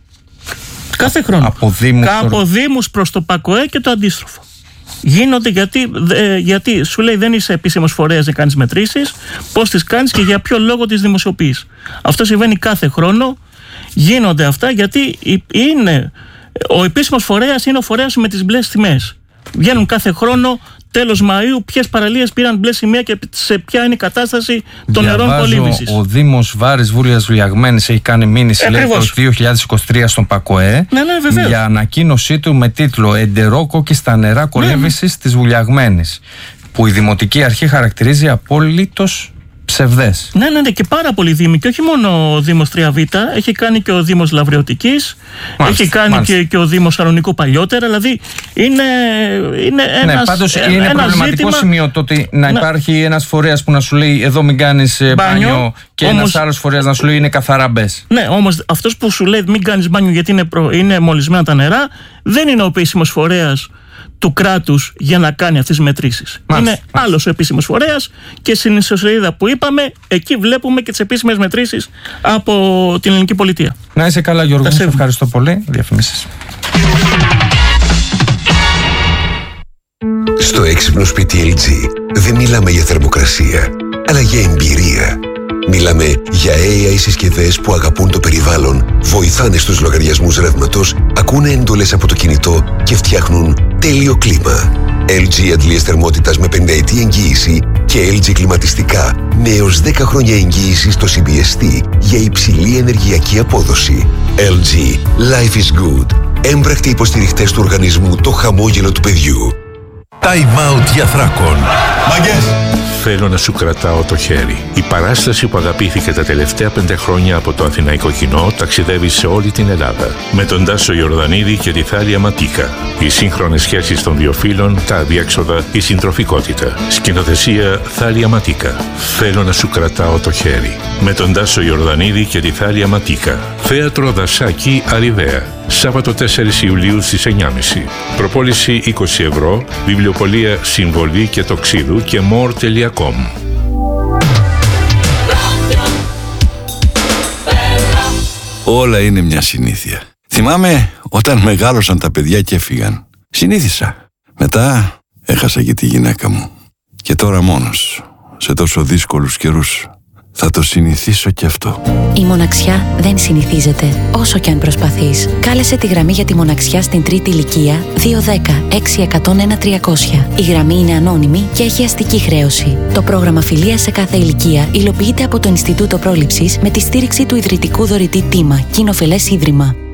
Speaker 9: Από δήμους προς το ΠΑΚΟΕ και το αντίστροφο. Γίνονται γιατί σου λέει δεν είσαι επίσημος φορέας να κάνεις μετρήσεις, πώς τις κάνεις και για ποιο λόγο τις δημοσιοποιείς. Αυτό συμβαίνει κάθε χρόνο. Γίνονται αυτά γιατί ο επίσημος φορέας είναι ο φορέας με τις μπλε τιμές. Βγαίνουν κάθε χρόνο τέλος Μαΐου ποιες παραλίες πήραν μπλε σημαία και σε ποια είναι η κατάσταση των νερών κολύμβησης. Ο
Speaker 1: Δήμος Βάρης Βούλιας Βουλιαγμένης έχει κάνει μήνυση το 2023 στον ΠΑΚΟΕ για ανακοίνωσή του με τίτλο «Εντερόκοκκι στα νερά κολύμβησης της Βουλιαγμένης», που η Δημοτική Αρχή χαρακτηρίζει απόλυτος ψευδές.
Speaker 9: Ναι, και πάρα πολλοί δήμοι. Και όχι μόνο ο Δήμος 3Β, έχει κάνει και ο Δήμος Λαβρεωτικής, έχει κάνει και ο Δήμος Σαλονικού παλιότερα. Δηλαδή είναι ένας.
Speaker 1: Πάντως είναι προβληματικό σημείο το ότι να υπάρχει ένας φορέας που να σου λέει εδώ μην κάνεις μπάνιο και ένας άλλος φορέας να σου λέει είναι καθαρά μπες.
Speaker 9: Ναι, όμως αυτός που σου λέει μην κάνεις μπάνιο γιατί είναι μολυσμένα τα νερά, δεν είναι ο επίσημος φορέας του κράτους για να κάνει αυτές τις μετρήσεις. Είναι άλλος ο επίσημος φορέας και στην ιστοσελίδα που είπαμε, εκεί βλέπουμε και τις επίσημες μετρήσεις από την ελληνική πολιτεία.
Speaker 1: Να είσαι καλά, Γιώργο. Σε ευχαριστώ πολύ. Διαφημίσεις.
Speaker 28: Στο έξυπνο σπίτι LG δεν μιλάμε για θερμοκρασία, αλλά για εμπειρία. Μιλάμε για AI συσκευές που αγαπούν το περιβάλλον, βοηθάνε στους λογαριασμούς ρεύματος, ακούνε εντολές από το κινητό και φτιάχνουν τέλειο κλίμα. LG αντλίες θερμότητας με 50ετή εγγύηση και LG κλιματιστικά με έως 10 χρόνια εγγύηση στο CBST για υψηλή ενεργειακή απόδοση. LG. Life is good. Έμπρακτοι υποστηριχτές του οργανισμού Το Χαμόγελο του Παιδιού.
Speaker 10: Time out για θράκων.
Speaker 11: Μαγκές! Θέλω να σου κρατάω το χέρι. Η παράσταση που αγαπήθηκε τα τελευταία 5 χρόνια από το αθηναϊκό κοινό ταξιδεύει σε όλη την Ελλάδα. Με τον Τάσο Ιορδανίδη και τη Θάλια Ματίκα. Οι σύγχρονες σχέσεις των δύο φύλων, τα αδιέξοδα, η συντροφικότητα. Σκηνοθεσία Θάλια Ματίκα. Θέλω να σου κρατάω το χέρι. Με τον Τάσο Ιορδανίδη και τη Θάλια Ματίκα. Θέατρο Δασάκη, Αριδαία. Σάββατο 4 Ιουλίου στις 9.30. Προπόληση 20 ευρώ. Βιβλιοπωλεία Συμβολή και Τοξίδου και more.com.
Speaker 10: Όλα είναι μια συνήθεια. Θυμάμαι όταν μεγάλωσαν τα παιδιά και έφυγαν. Συνήθισα. Μετά έχασα και τη γυναίκα μου. Και τώρα μόνος, σε τόσο δύσκολους καιρούς, θα το συνηθίσω κι αυτό.
Speaker 12: Η μοναξιά δεν συνηθίζεται, όσο κι αν προσπαθείς. Κάλεσε τη γραμμή για τη μοναξιά στην τρίτη ηλικία 210-6101-300. Η γραμμή είναι ανώνυμη και έχει αστική χρέωση. Το πρόγραμμα φιλίας σε κάθε ηλικία υλοποιείται από το Ινστιτούτο Πρόληψης με τη στήριξη του ιδρυτικού δωρητή Τίμα, Κοινοφελές Ίδρυμα.